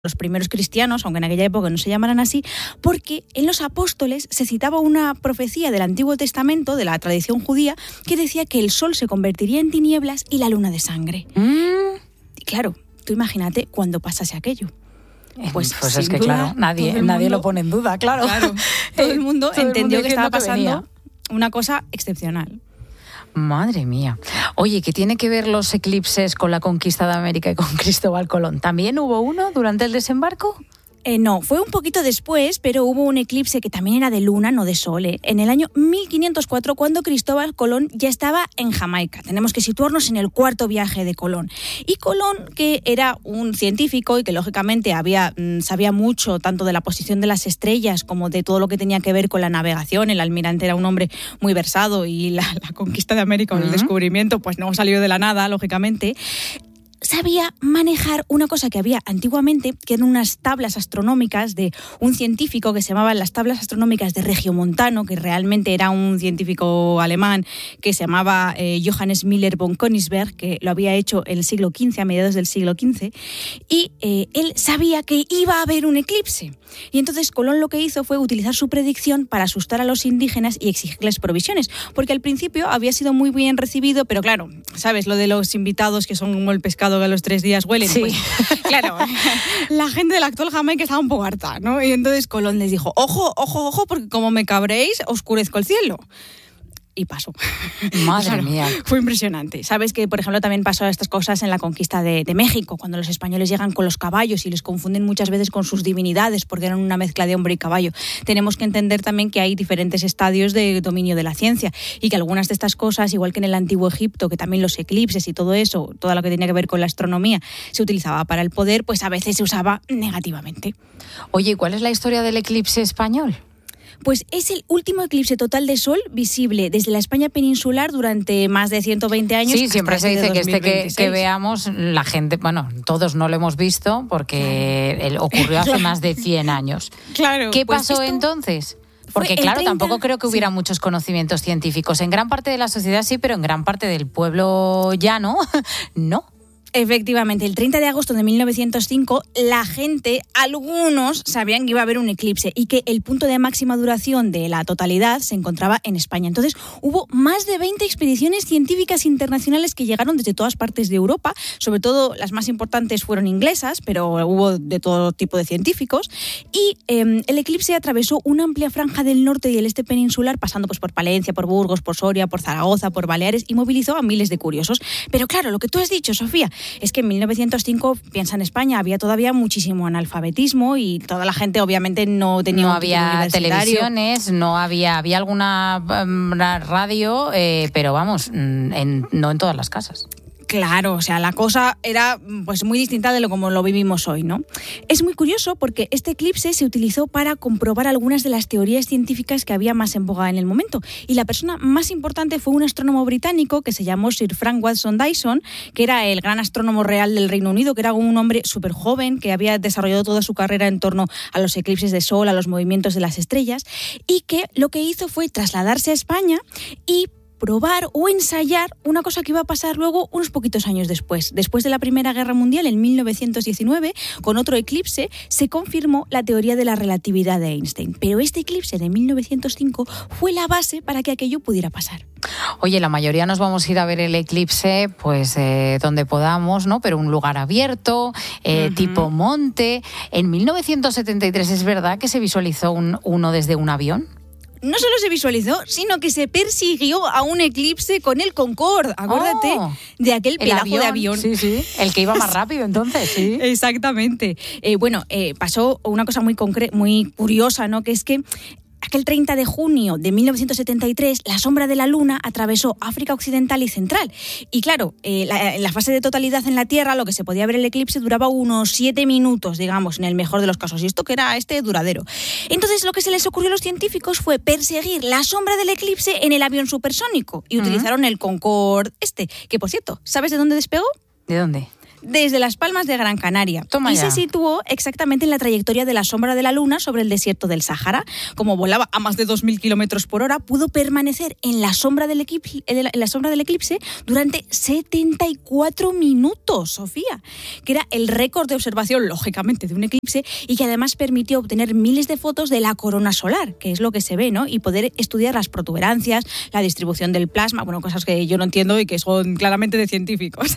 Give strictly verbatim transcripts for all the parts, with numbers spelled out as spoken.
los primeros cristianos, aunque en aquella época no se llamaran así, porque en los apóstoles se citaba una profecía del Antiguo Testamento, de la tradición judía, que decía que el sol se convertiría en tinieblas y la luna de sangre. Mm. Y claro, tú imagínate cuando pasase aquello. Pues, pues es que duda, claro, nadie, nadie mundo, lo pone en duda, claro. claro todo el mundo todo entendió el mundo que estaba pasando venía. una cosa excepcional. Madre mía. Oye, ¿qué tiene que ver los eclipses con la conquista de América y con Cristóbal Colón? ¿También hubo uno durante el desembarco? Eh, no, fue un poquito después, pero hubo un eclipse que también era de luna, no de sol, ¿eh? En el año mil quinientos cuatro, cuando Cristóbal Colón ya estaba en Jamaica. Tenemos que situarnos en el cuarto viaje de Colón. Y Colón, que era un científico y que lógicamente había, mmm, sabía mucho tanto de la posición de las estrellas como de todo lo que tenía que ver con la navegación, el almirante era un hombre muy versado y la, la conquista de América, uh-huh. el descubrimiento, pues no salió de la nada, lógicamente. Sabía manejar una cosa que había antiguamente, que eran unas tablas astronómicas de un científico que se llamaban las tablas astronómicas de Regiomontano, que realmente era un científico alemán que se llamaba eh, Johannes Müller von Königsberg, que lo había hecho en el siglo quince, a mediados del siglo quince, y eh, él sabía que iba a haber un eclipse. Y entonces Colón lo que hizo fue utilizar su predicción para asustar a los indígenas y exigirles provisiones, porque al principio había sido muy bien recibido, pero claro, ¿sabes? Lo de los invitados que son como el pescado que a los tres días huelen. Sí. Pues, claro, la gente de la actual Jamaica estaba un poco harta, ¿no? Y entonces Colón les dijo, ojo, ojo, ojo, porque como me cabréis, oscurezco el cielo. Y pasó. Madre claro, mía. Fue impresionante. Sabes que, por ejemplo, también pasó estas cosas en la conquista de, de México, cuando los españoles llegan con los caballos y les confunden muchas veces con sus divinidades porque eran una mezcla de hombre y caballo. Tenemos que entender también que hay diferentes estadios de dominio de la ciencia y que algunas de estas cosas, igual que en el antiguo Egipto, que también los eclipses y todo eso, todo lo que tenía que ver con la astronomía, se utilizaba para el poder, pues a veces se usaba negativamente. Oye, ¿cuál es la historia del eclipse español? Pues es el último eclipse total de sol visible desde la España peninsular durante más de ciento veinte años. Sí, siempre se dice que este que, que veamos, la gente, bueno, todos no lo hemos visto porque claro. ocurrió hace claro. más de cien años. Claro. ¿Qué pues pasó esto... entonces? Porque claro, treinta tampoco creo que hubiera sí. muchos conocimientos científicos. En gran parte de la sociedad sí, pero en gran parte del pueblo llano, no. Efectivamente, el treinta de agosto de mil novecientos cinco, la gente, algunos sabían que iba a haber un eclipse y que el punto de máxima duración de la totalidad se encontraba en España. Entonces, hubo más de veinte expediciones científicas internacionales que llegaron desde todas partes de Europa, sobre todo las más importantes fueron inglesas, pero hubo de todo tipo de científicos, y eh, el eclipse atravesó una amplia franja del norte y el este peninsular, pasando pues, por Palencia, por Burgos, por Soria, por Zaragoza, por Baleares, y movilizó a miles de curiosos. Pero claro, lo que tú has dicho, Sofía, es que en mil novecientos cinco, piensa en España, había todavía muchísimo analfabetismo y toda la gente obviamente no tenía no un había televisiones, no había había alguna um, radio, eh, pero vamos, en, no en todas las casas. Claro, o sea, la cosa era pues muy distinta de lo como lo vivimos hoy, ¿no? Es muy curioso porque este eclipse se utilizó para comprobar algunas de las teorías científicas que había más en boga en el momento. Y la persona más importante fue un astrónomo británico que se llamó Sir Frank Watson Dyson, que era el gran astrónomo real del Reino Unido, que era un hombre súper joven, que había desarrollado toda su carrera en torno a los eclipses de sol, a los movimientos de las estrellas, y que lo que hizo fue trasladarse a España y probar o ensayar una cosa que iba a pasar luego unos poquitos años después. Después de la Primera Guerra Mundial, en mil novecientos diecinueve, con otro eclipse, se confirmó la teoría de la relatividad de Einstein. Pero este eclipse de mil novecientos cinco fue la base para que aquello pudiera pasar. Oye, la mayoría nos vamos a ir a ver el eclipse pues eh, donde podamos, ¿no? Pero un lugar abierto, eh, uh-huh. tipo monte. En mil novecientos setenta y tres es verdad que se visualizó un, uno desde un avión. No solo se visualizó, sino que se persiguió a un eclipse con el Concorde. Acuérdate oh, de aquel pedazo avión, de avión. Sí, sí, el que iba más rápido entonces, sí. Exactamente. Eh, bueno, eh, pasó una cosa muy concre- muy curiosa, ¿no? Que es que aquel treinta de junio de mil novecientos setenta y tres, la sombra de la Luna atravesó África Occidental y Central. Y claro, eh, la, la fase de totalidad en la Tierra, lo que se podía ver el eclipse, duraba unos siete minutos, digamos, en el mejor de los casos. Y esto que era este duradero. Entonces, lo que se les ocurrió a los científicos fue perseguir la sombra del eclipse en el avión supersónico. Y uh-huh. utilizaron el Concorde este, que por cierto, ¿sabes de dónde despegó? ¿De dónde? desde Las Palmas de Gran Canaria. Toma y ya. se situó exactamente en la trayectoria de la sombra de la Luna sobre el desierto del Sáhara. Como volaba a más de dos mil kilómetros por hora, pudo permanecer en la sombra del eclipse, en la sombra del eclipse durante setenta y cuatro minutos, Sofía, que era el récord de observación, lógicamente, de un eclipse, y que además permitió obtener miles de fotos de la corona solar, que es lo que se ve, ¿no? Y poder estudiar las protuberancias, la distribución del plasma, bueno, cosas que yo no entiendo y que son claramente de científicos.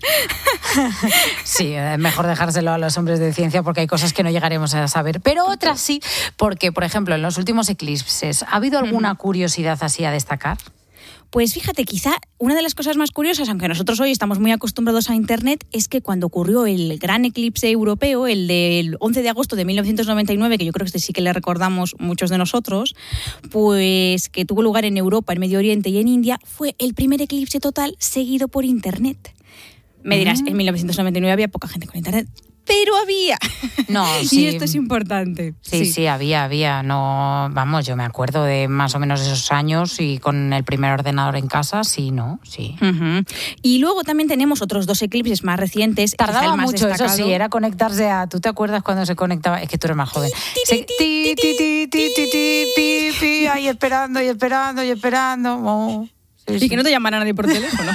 Sí, es mejor dejárselo a los hombres de ciencia porque hay cosas que no llegaremos a saber, pero otras sí, porque, por ejemplo, en los últimos eclipses, ¿ha habido alguna curiosidad así a destacar? Pues fíjate, quizá una de las cosas más curiosas, aunque nosotros hoy estamos muy acostumbrados a Internet, es que cuando ocurrió el gran eclipse europeo, el del once de agosto de mil novecientos noventa y nueve, que yo creo que este sí que le recordamos muchos de nosotros, pues que tuvo lugar en Europa, en Medio Oriente y en India, fue el primer eclipse total seguido por Internet. Me dirás, mm. en mil novecientos noventa y nueve había poca gente con Internet. Pero había. No, sí. Y esto es importante. Sí, sí, sí, había, había. No, vamos, yo me acuerdo de más o menos esos años y con el primer ordenador en casa, sí, ¿no? Sí. Uh-huh. Y luego también tenemos otros dos eclipses más recientes. Tardaba más mucho, destacado. Eso sí, era conectarse a... ¿Tú te acuerdas cuando se conectaba? Es que tú eres más joven. Ti, ti, ti, ti, ti, ti, ti, ti, ahí esperando, y esperando, y esperando. Oh. Sí, y sí. que no te llamara nadie por teléfono.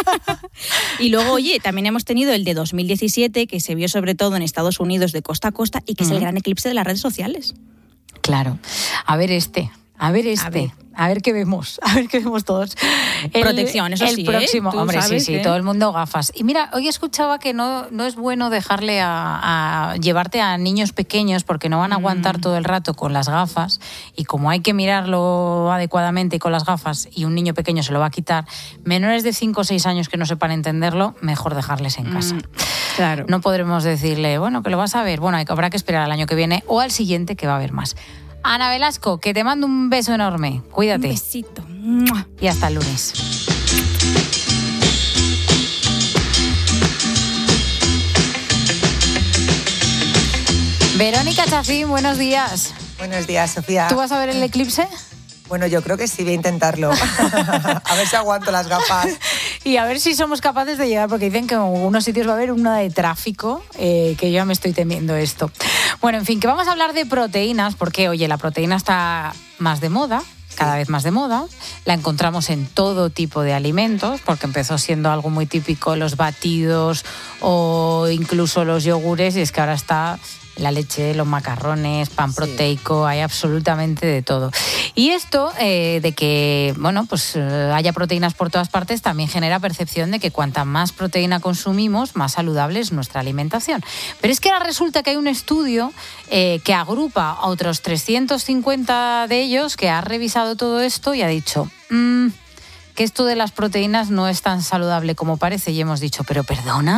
Y luego, oye, también hemos tenido el de dos mil diecisiete, que se vio sobre todo en Estados Unidos de costa a costa y que uh-huh. es el gran eclipse de las redes sociales. Claro. A ver este, a ver este, a ver, a ver qué vemos, a ver qué vemos todos. El, Protección, eso el sí, El próximo, ¿eh? Hombre, sí, sí, que... todo el mundo gafas. Y mira, hoy escuchaba que no, no es bueno dejarle a, a llevarte a niños pequeños porque no van a aguantar mm. todo el rato con las gafas y como hay que mirarlo adecuadamente con las gafas y un niño pequeño se lo va a quitar, menores de cinco o seis años que no sepan entenderlo, mejor dejarles en casa. Mm. Claro. No podremos decirle, bueno, que lo vas a ver, bueno, habrá que esperar al año que viene o al siguiente que va a haber más. Ana Velasco, que te mando un beso enorme. Cuídate. Un besito. Y hasta el lunes. Verónica Chacín, buenos días. Buenos días, Sofía. ¿Tú vas a ver el eclipse? Bueno, yo creo que sí, voy a intentarlo. A ver si aguanto las gafas. Y a ver si somos capaces de llegar, porque dicen que en algunos sitios va a haber una de tráfico, eh, que yo ya me estoy temiendo esto. Bueno, en fin, que vamos a hablar de proteínas, porque, oye, la proteína está más de moda, cada vez más de moda. La encontramos en todo tipo de alimentos, porque empezó siendo algo muy típico los batidos o incluso los yogures, y es que ahora está... la leche, los macarrones, pan sí. proteico, hay absolutamente de todo. Y esto eh, de que, bueno, pues eh, haya proteínas por todas partes también genera percepción de que cuanta más proteína consumimos, más saludable es nuestra alimentación. Pero es que ahora resulta que hay un estudio eh, que agrupa a otros trescientos cincuenta de ellos que ha revisado todo esto y ha dicho... Mmm, que esto de las proteínas no es tan saludable como parece, y hemos dicho, ¿pero perdona?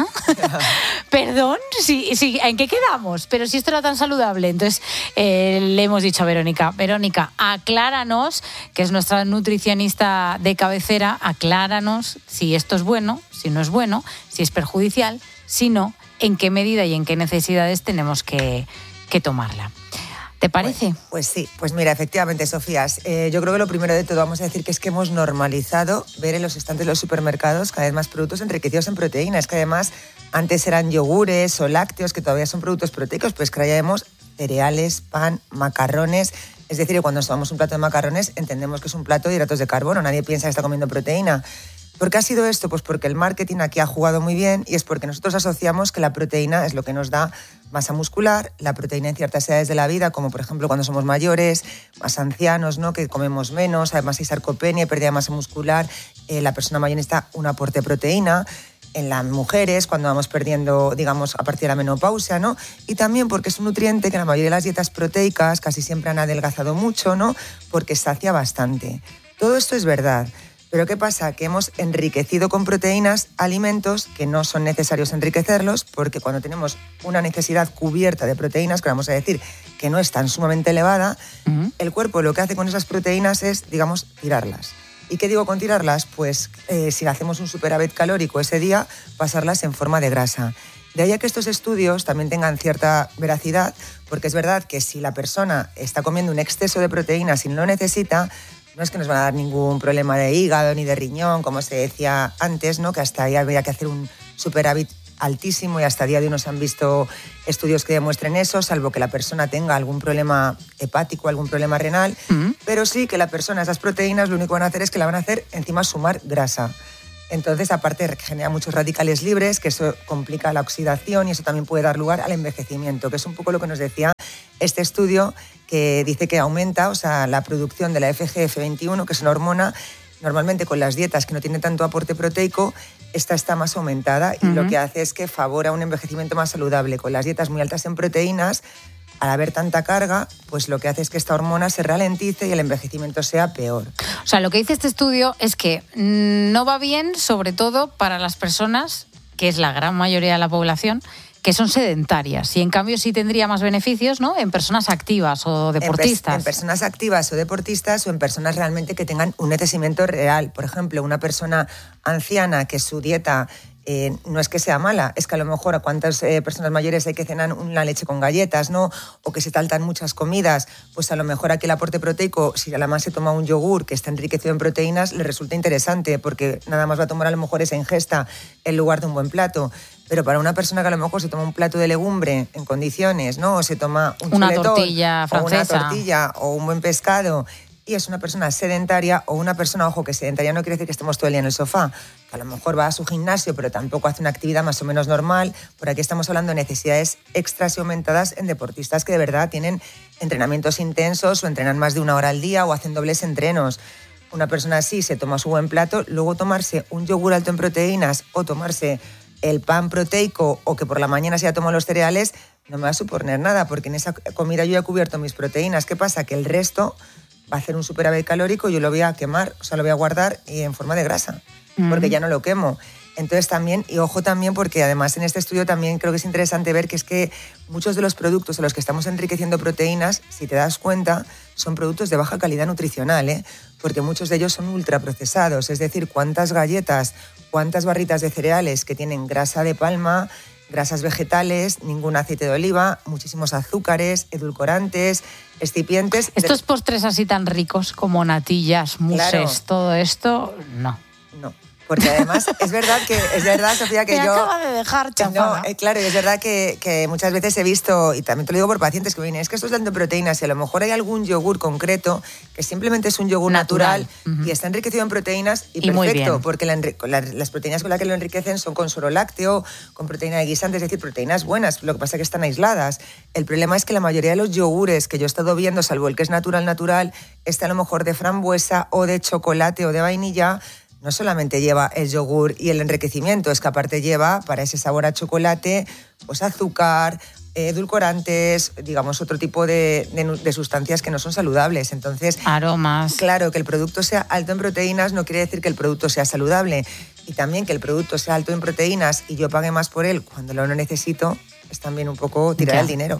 ¿Perdón? Sí, sí, ¿en qué quedamos? Pero si esto era tan saludable. Entonces eh, le hemos dicho a Verónica, Verónica, acláranos, que es nuestra nutricionista de cabecera, acláranos si esto es bueno, si no es bueno, si es perjudicial, si no, en qué medida y en qué necesidades tenemos que, que tomarla. ¿Te parece? Pues, pues sí, pues mira, efectivamente, Sofía, eh, yo creo que lo primero de todo vamos a decir que es que hemos normalizado ver en los estantes de los supermercados cada vez más productos enriquecidos en proteínas, que además antes eran yogures o lácteos, que todavía son productos proteicos, pues que ahora ya vemos cereales, pan, macarrones. Es decir, que cuando nos tomamos un plato de macarrones entendemos que es un plato de hidratos de carbono, nadie piensa que está comiendo proteína. ¿Por qué ha sido esto? Pues porque el marketing aquí ha jugado muy bien y es porque nosotros asociamos que la proteína es lo que nos da masa muscular, la proteína en ciertas edades de la vida, como por ejemplo cuando somos mayores, más ancianos, ¿no? Que comemos menos, además hay sarcopenia, pérdida de masa muscular, eh, la persona mayor necesita un aporte de proteína. En las mujeres, cuando vamos perdiendo, digamos, a partir de la menopausia, ¿no? Y también porque es un nutriente que en la mayoría de las dietas proteicas casi siempre han adelgazado mucho, ¿no? Porque sacia bastante. Todo esto es verdad. Pero ¿qué pasa? Que hemos enriquecido con proteínas alimentos que no son necesarios enriquecerlos, porque cuando tenemos una necesidad cubierta de proteínas, que vamos a decir que no es tan sumamente elevada, uh-huh. el cuerpo lo que hace con esas proteínas es, digamos, tirarlas. ¿Y qué digo con tirarlas? Pues eh, si hacemos un superávit calórico ese día, pasarlas en forma de grasa. De ahí a que estos estudios también tengan cierta veracidad, porque es verdad que si la persona está comiendo un exceso de proteínas y no lo necesita, no es que nos van a dar ningún problema de hígado ni de riñón, como se decía antes, ¿no? Que hasta ahí habría que hacer un superávit altísimo y hasta a día de hoy no se han visto estudios que demuestren eso, salvo que la persona tenga algún problema hepático, algún problema renal, uh-huh. pero sí que la persona, esas proteínas, lo único que van a hacer es que la van a hacer encima sumar grasa. Entonces, aparte, genera muchos radicales libres, que eso complica la oxidación y eso también puede dar lugar al envejecimiento, que es un poco lo que nos decía este estudio, que dice que aumenta, o sea, la producción de la F G F veintiuno, que es una hormona. Normalmente con las dietas que no tienen tanto aporte proteico, esta está más aumentada y uh-huh. lo que hace es que favorece un envejecimiento más saludable. Con las dietas muy altas en proteínas, al haber tanta carga, pues lo que hace es que esta hormona se ralentice y el envejecimiento sea peor. O sea, lo que dice este estudio es que no va bien, sobre todo para las personas, que es la gran mayoría de la población, que son sedentarias, y en cambio sí tendría más beneficios, ¿no?, en personas activas o deportistas. En, en personas activas o deportistas o en personas realmente que tengan un necesitamiento real. Por ejemplo, una persona anciana que su dieta eh, no es que sea mala, es que a lo mejor a cuántas eh, personas mayores hay que cenar una leche con galletas, ¿no?, o que se saltan muchas comidas, pues a lo mejor aquí el aporte proteico, si además se toma un yogur que está enriquecido en proteínas, le resulta interesante porque nada más va a tomar a lo mejor esa ingesta en lugar de un buen plato. Pero para una persona que a lo mejor se toma un plato de legumbre en condiciones, ¿no?, o se toma un una chuletón, tortilla francesa, o una tortilla o un buen pescado, y es una persona sedentaria o una persona, ojo, que sedentaria no quiere decir que estemos todo el día en el sofá, que a lo mejor va a su gimnasio pero tampoco hace una actividad más o menos normal. Por aquí estamos hablando de necesidades extras y aumentadas en deportistas que de verdad tienen entrenamientos intensos o entrenan más de una hora al día o hacen dobles entrenos. Una persona así se toma su buen plato, luego tomarse un yogur alto en proteínas o tomarse el pan proteico o que por la mañana se ya tomo los cereales, no me va a suponer nada, porque en esa comida yo ya he cubierto mis proteínas. ¿Qué pasa? Que el resto va a hacer un superávit calórico y yo lo voy a quemar, o sea, lo voy a guardar en forma de grasa, mm. porque ya no lo quemo. Entonces también, y ojo también, porque además en este estudio también creo que es interesante ver que es que muchos de los productos en los que estamos enriqueciendo proteínas, si te das cuenta, son productos de baja calidad nutricional, ¿eh? Porque muchos de ellos son ultraprocesados, es decir, cuántas galletas, cuántas barritas de cereales que tienen grasa de palma, grasas vegetales, ningún aceite de oliva, muchísimos azúcares, edulcorantes, excipientes. Estos de... postres así tan ricos como natillas, mousses, claro. todo esto, no. No. Porque además es verdad que es verdad, Sofía, que Me yo... acaba de dejar chafada. No, eh, claro, es verdad que, que muchas veces he visto, y también te lo digo por pacientes que me vienen, es que esto es dando proteínas y a lo mejor hay algún yogur concreto que simplemente es un yogur natural, natural uh-huh. y está enriquecido en proteínas y, y perfecto, porque la, la, las proteínas con las que lo enriquecen son con suero lácteo, con proteína de guisante, es decir, proteínas buenas, lo que pasa es que están aisladas. El problema es que la mayoría de los yogures que yo he estado viendo, salvo el que es natural, natural, está a lo mejor de frambuesa o de chocolate o de vainilla. No solamente lleva el yogur y el enriquecimiento, es que aparte lleva, para ese sabor a chocolate, pues azúcar, edulcorantes, digamos, otro tipo de, de, de sustancias que no son saludables. Entonces, aromas. Claro, que el producto sea alto en proteínas no quiere decir que el producto sea saludable. Y también que el producto sea alto en proteínas y yo pague más por él cuando lo no necesito, es también un poco tirar ya. el dinero.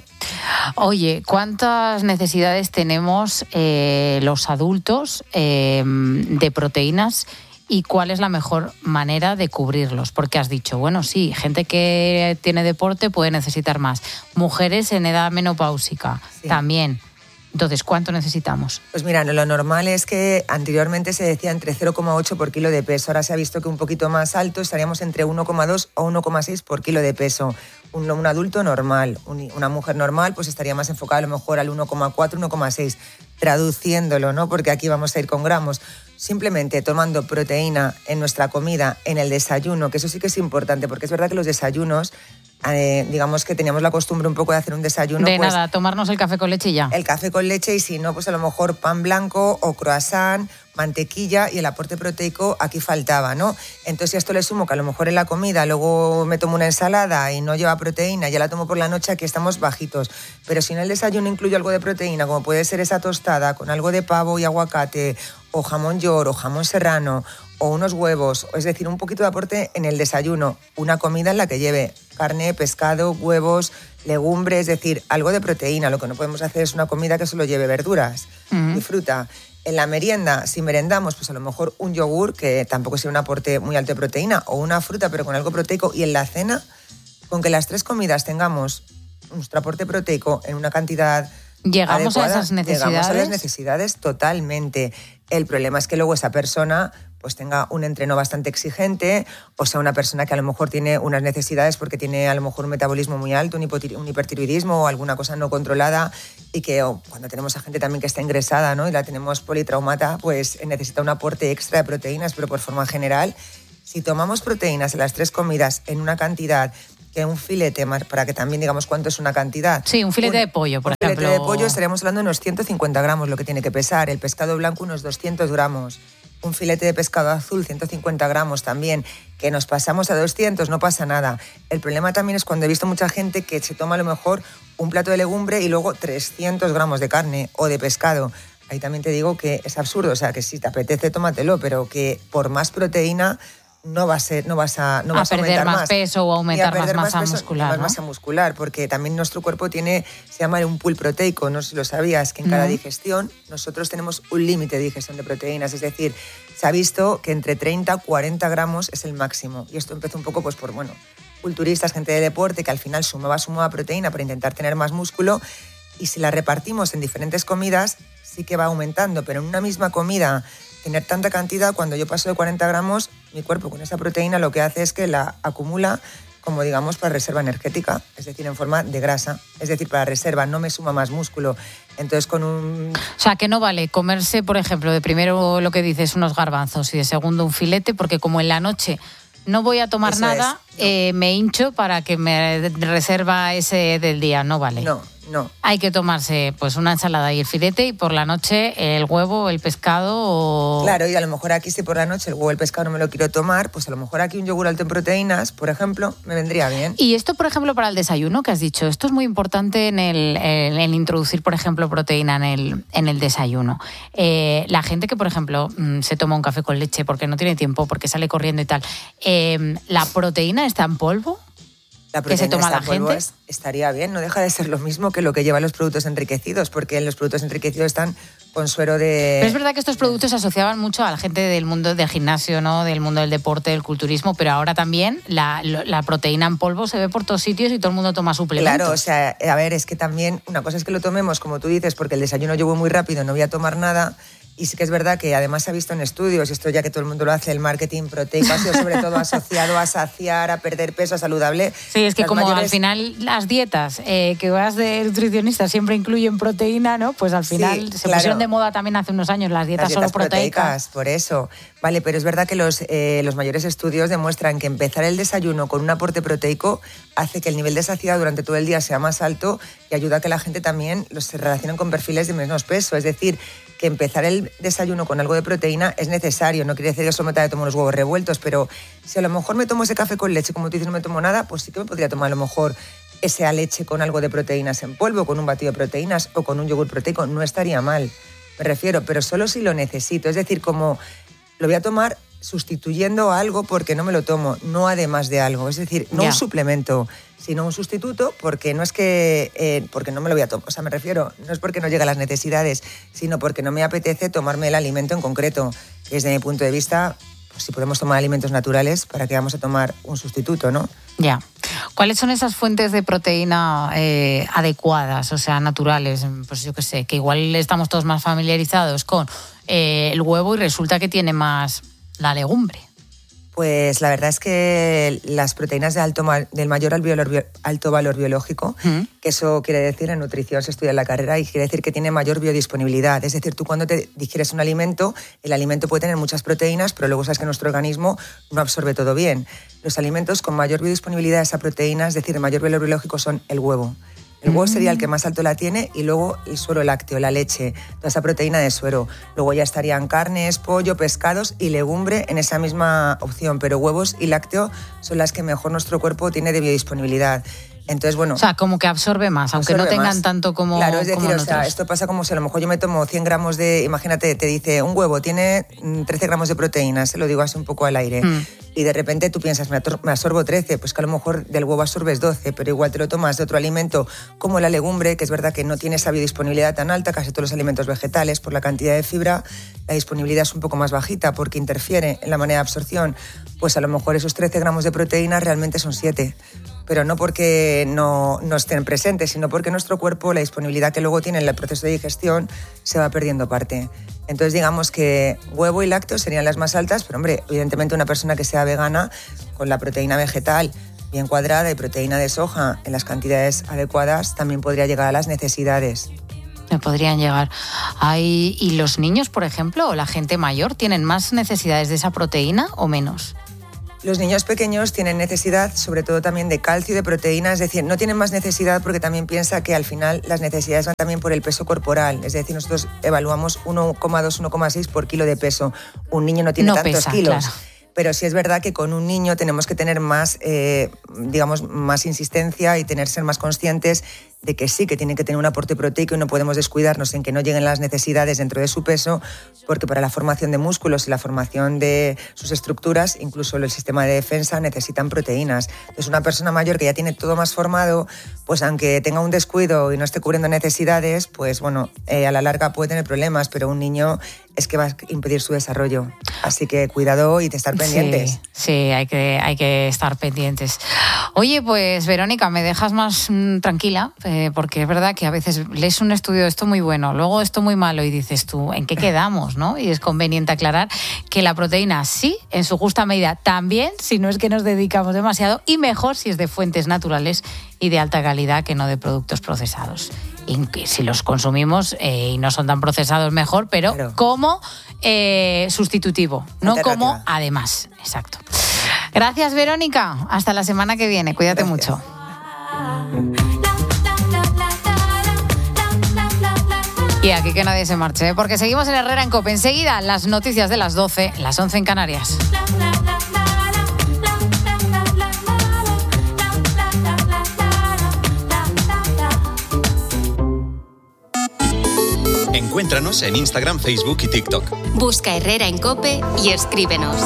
Oye, ¿cuántas necesidades tenemos eh, los adultos eh, de proteínas? ¿Y cuál es la mejor manera de cubrirlos? Porque has dicho, bueno, sí, gente que tiene deporte puede necesitar más. Mujeres en edad menopáusica sí. también. Entonces, ¿cuánto necesitamos? Pues mira, lo normal es que anteriormente se decía entre cero coma ocho por kilo de peso. Ahora se ha visto que un poquito más alto estaríamos entre uno coma dos o uno coma seis por kilo de peso. Un, un adulto normal, un, una mujer normal, pues estaría más enfocada a lo mejor al uno coma cuatro, uno coma seis. Traduciéndolo, ¿no? Porque aquí vamos a ir con gramos. Simplemente tomando proteína en nuestra comida, en el desayuno, que eso sí que es importante, porque es verdad que los desayunos, eh, digamos que teníamos la costumbre un poco de hacer un desayuno. De pues, nada, tomarnos el café con leche y ya. El café con leche y si no, pues a lo mejor pan blanco o croissant, mantequilla y el aporte proteico aquí faltaba, ¿no? Entonces a esto le sumo que a lo mejor en la comida luego me tomo una ensalada y no lleva proteína, ya la tomo por la noche, aquí estamos bajitos. Pero si en el desayuno incluyo algo de proteína, como puede ser esa tostada con algo de pavo y aguacate, o jamón york, o jamón serrano, o unos huevos, es decir, un poquito de aporte en el desayuno, una comida en la que lleve carne, pescado, huevos, legumbres, es decir, algo de proteína. Lo que no podemos hacer es una comida que solo lleve verduras uh-huh. y fruta. En la merienda, si merendamos, pues a lo mejor un yogur, que tampoco sea un aporte muy alto de proteína, o una fruta, pero con algo proteico. Y en la cena, con que las tres comidas tengamos nuestro aporte proteico en una cantidad Llegamos adecuada, a esas necesidades. Llegamos a las necesidades totalmente. El problema es que luego esa persona pues tenga un entreno bastante exigente, o sea, una persona que a lo mejor tiene unas necesidades porque tiene a lo mejor un metabolismo muy alto, un, hipotir- un hipertiroidismo o alguna cosa no controlada, y que oh, cuando tenemos a gente también que está ingresada, ¿no?, y la tenemos politraumata, pues necesita un aporte extra de proteínas, pero por forma general, si tomamos proteínas en las tres comidas en una cantidad que un filete, para que también digamos cuánto es una cantidad. Sí, un filete un, de pollo, por un ejemplo. Un filete de pollo estaríamos hablando de unos ciento cincuenta gramos, lo que tiene que pesar. El pescado blanco unos doscientos gramos. Un filete de pescado azul, ciento cincuenta gramos también. Que nos pasamos a doscientos, no pasa nada. El problema también es cuando he visto mucha gente que se toma a lo mejor un plato de legumbre y luego trescientos gramos de carne o de pescado. Ahí también te digo que es absurdo, o sea, que si te apetece, tómatelo, pero que por más proteína no va a ser, no vas a, no vas a, a aumentar más, más peso o aumentar más masa peso, muscular, más ¿no? masa muscular, porque también nuestro cuerpo tiene, se llama un pool proteico, no sé si lo sabías, que en cada uh-huh. digestión nosotros tenemos un límite de digestión de proteínas, es decir, se ha visto que entre treinta a cuarenta gramos es el máximo, y esto empezó un poco pues por, bueno, culturistas, gente de deporte, que al final sumaba, sumaba proteína para intentar tener más músculo, y si la repartimos en diferentes comidas, sí que va aumentando, pero en una misma comida tener tanta cantidad, cuando yo paso de cuarenta gramos, mi cuerpo con esa proteína lo que hace es que la acumula como digamos para reserva energética, es decir, en forma de grasa, es decir, para reserva, no me suma más músculo. Entonces con un... O sea, que no vale comerse, por ejemplo, de primero lo que dices, unos garbanzos y de segundo un filete, porque como en la noche no voy a tomar Eso nada, es, no. eh, me hincho para que me reserva ese del día, no vale. No, no. Hay que tomarse pues una ensalada y el filete y por la noche el huevo, el pescado o... Claro, y a lo mejor aquí si por la noche el huevo, el pescado no me lo quiero tomar, pues a lo mejor aquí un yogur alto en proteínas, por ejemplo, me vendría bien. Y esto, por ejemplo, para el desayuno que has dicho, esto es muy importante en el, en el introducir, por ejemplo, proteína en el, en el desayuno. Eh, la gente que, por ejemplo, se toma un café con leche porque no tiene tiempo, porque sale corriendo y tal, eh, ¿la proteína está en polvo? La ¿Que se toma la gente? Es, estaría bien, no deja de ser lo mismo que lo que llevan los productos enriquecidos, porque en los productos enriquecidos están con suero de... Pero es verdad que estos productos se asociaban mucho a la gente del mundo del gimnasio, ¿no?, del mundo del deporte, del culturismo, pero ahora también la, la proteína en polvo se ve por todos sitios y todo el mundo toma suplementos. Claro, o sea, a ver, es que también una cosa es que lo tomemos, como tú dices, porque el desayuno yo voy muy rápido, no voy a tomar nada. Y sí que es verdad que además se ha visto en estudios, esto ya que todo el mundo lo hace, el marketing proteico ha sido sobre todo asociado a saciar, a perder peso, a saludable. Sí, es que Las como mayores... al final las dietas eh, que vas de nutricionista siempre incluyen proteína, ¿no? Pues al final sí, se claro. pusieron de moda también hace unos años las dietas, las dietas solo proteicas. proteicas. Por eso. Vale, pero es verdad que los, eh, los mayores estudios demuestran que empezar el desayuno con un aporte proteico hace que el nivel de saciedad durante todo el día sea más alto y ayuda a que la gente también los se relacionen con perfiles de menos peso. Es decir, que empezar el desayuno con algo de proteína es necesario. No quiere decir que solo me tomo unos huevos revueltos, pero si a lo mejor me tomo ese café con leche, como tú dices, no me tomo nada, pues sí que me podría tomar a lo mejor esa leche con algo de proteínas en polvo, con un batido de proteínas o con un yogur proteico. No estaría mal, me refiero, pero solo si lo necesito. Es decir, como lo voy a tomar sustituyendo algo porque no me lo tomo, no además de algo. Es decir, no ya. un suplemento, sino un sustituto, porque no es que eh, porque no me lo voy a tomar. O sea, me refiero, no es porque no llegue a las necesidades, sino porque no me apetece tomarme el alimento en concreto. Desde mi punto de vista, pues si podemos tomar alimentos naturales, ¿para qué vamos a tomar un sustituto, no? Ya. ¿Cuáles son esas fuentes de proteína eh, adecuadas, o sea, naturales? Pues yo qué sé, que igual estamos todos más familiarizados con eh, el huevo y resulta que tiene más la legumbre. Pues la verdad es que las proteínas de alto, del mayor alto valor biológico, ¿Mm? que eso quiere decir, en nutrición se estudia en la carrera, y quiere decir que tiene mayor biodisponibilidad. Es decir, tú cuando te digieres un alimento, el alimento puede tener muchas proteínas, pero luego sabes que nuestro organismo no absorbe todo bien. Los alimentos con mayor biodisponibilidad de esa proteína, es decir, de mayor valor biológico, son el huevo. El huevo sería el que más alto la tiene, y luego el suero lácteo, la leche, toda esa proteína de suero. Luego ya estarían carnes, pollo, pescados y legumbre en esa misma opción, pero huevos y lácteo son las que mejor nuestro cuerpo tiene de biodisponibilidad. Entonces, bueno... O sea, como que absorbe más, aunque absorbe no tengan más. tanto como Claro, es decir, como o sea, esto pasa como si a lo mejor yo me tomo cien gramos de... Imagínate, te dice, un huevo tiene trece gramos de proteínas, se lo digo así un poco al aire, mm. y de repente tú piensas, me absorbo trece, pues que a lo mejor del huevo absorbes doce, pero igual te lo tomas de otro alimento como la legumbre, que es verdad que no tiene esa biodisponibilidad tan alta, casi todos los alimentos vegetales, por la cantidad de fibra, la disponibilidad es un poco más bajita porque interfiere en la manera de absorción, pues a lo mejor esos trece gramos de proteínas realmente son siete. pero no porque no, no estén presentes, sino porque nuestro cuerpo, la disponibilidad que luego tiene en el proceso de digestión, se va perdiendo parte. Entonces digamos que huevo y lácteos serían las más altas, pero hombre, evidentemente una persona que sea vegana, con la proteína vegetal bien cuadrada y proteína de soja en las cantidades adecuadas, también podría llegar a las necesidades. Me podrían llegar. Hay, ¿y los niños, por ejemplo, o la gente mayor, tienen más necesidades de esa proteína o menos? Los niños pequeños tienen necesidad sobre todo también de calcio y de proteína, es decir, no tienen más necesidad porque también piensa que al final las necesidades van también por el peso corporal, es decir, nosotros evaluamos uno coma dos, uno coma seis por kilo de peso. Un niño no tiene no tantos pesa, kilos. Claro. Pero sí es verdad que con un niño tenemos que tener más, eh, digamos, más insistencia y tener ser más conscientes de que sí, que tiene que tener un aporte proteico y no podemos descuidarnos en que no lleguen las necesidades dentro de su peso, porque para la formación de músculos y la formación de sus estructuras, incluso el sistema de defensa, necesitan proteínas. Entonces, una persona mayor que ya tiene todo más formado, pues aunque tenga un descuido y no esté cubriendo necesidades, pues bueno, eh, a la larga puede tener problemas, pero un niño es que va a impedir su desarrollo. Así que cuidado y de estar pendientes. Sí, sí, hay que, hay que estar pendientes. Oye, pues Verónica, me dejas más mmm, tranquila, eh, porque es verdad que a veces lees un estudio de esto muy bueno, luego esto muy malo y dices tú, ¿en qué quedamos? ¿No? Y es conveniente aclarar que la proteína sí, en su justa medida, también, si no es que nos dedicamos demasiado, y mejor si es de fuentes naturales y de alta calidad que no de productos procesados. Y si los consumimos eh, y no son tan procesados, mejor, pero claro, como eh, sustitutivo, no como además. Exacto. Gracias, Verónica. Hasta la semana que viene. Cuídate Gracias. mucho. Y aquí que nadie se marche, ¿eh? Porque seguimos en Herrera en COPE. Enseguida, las noticias de las doce, las once en Canarias. Encuéntranos en Instagram, Facebook y TikTok. Busca Herrera en COPE y escríbenos.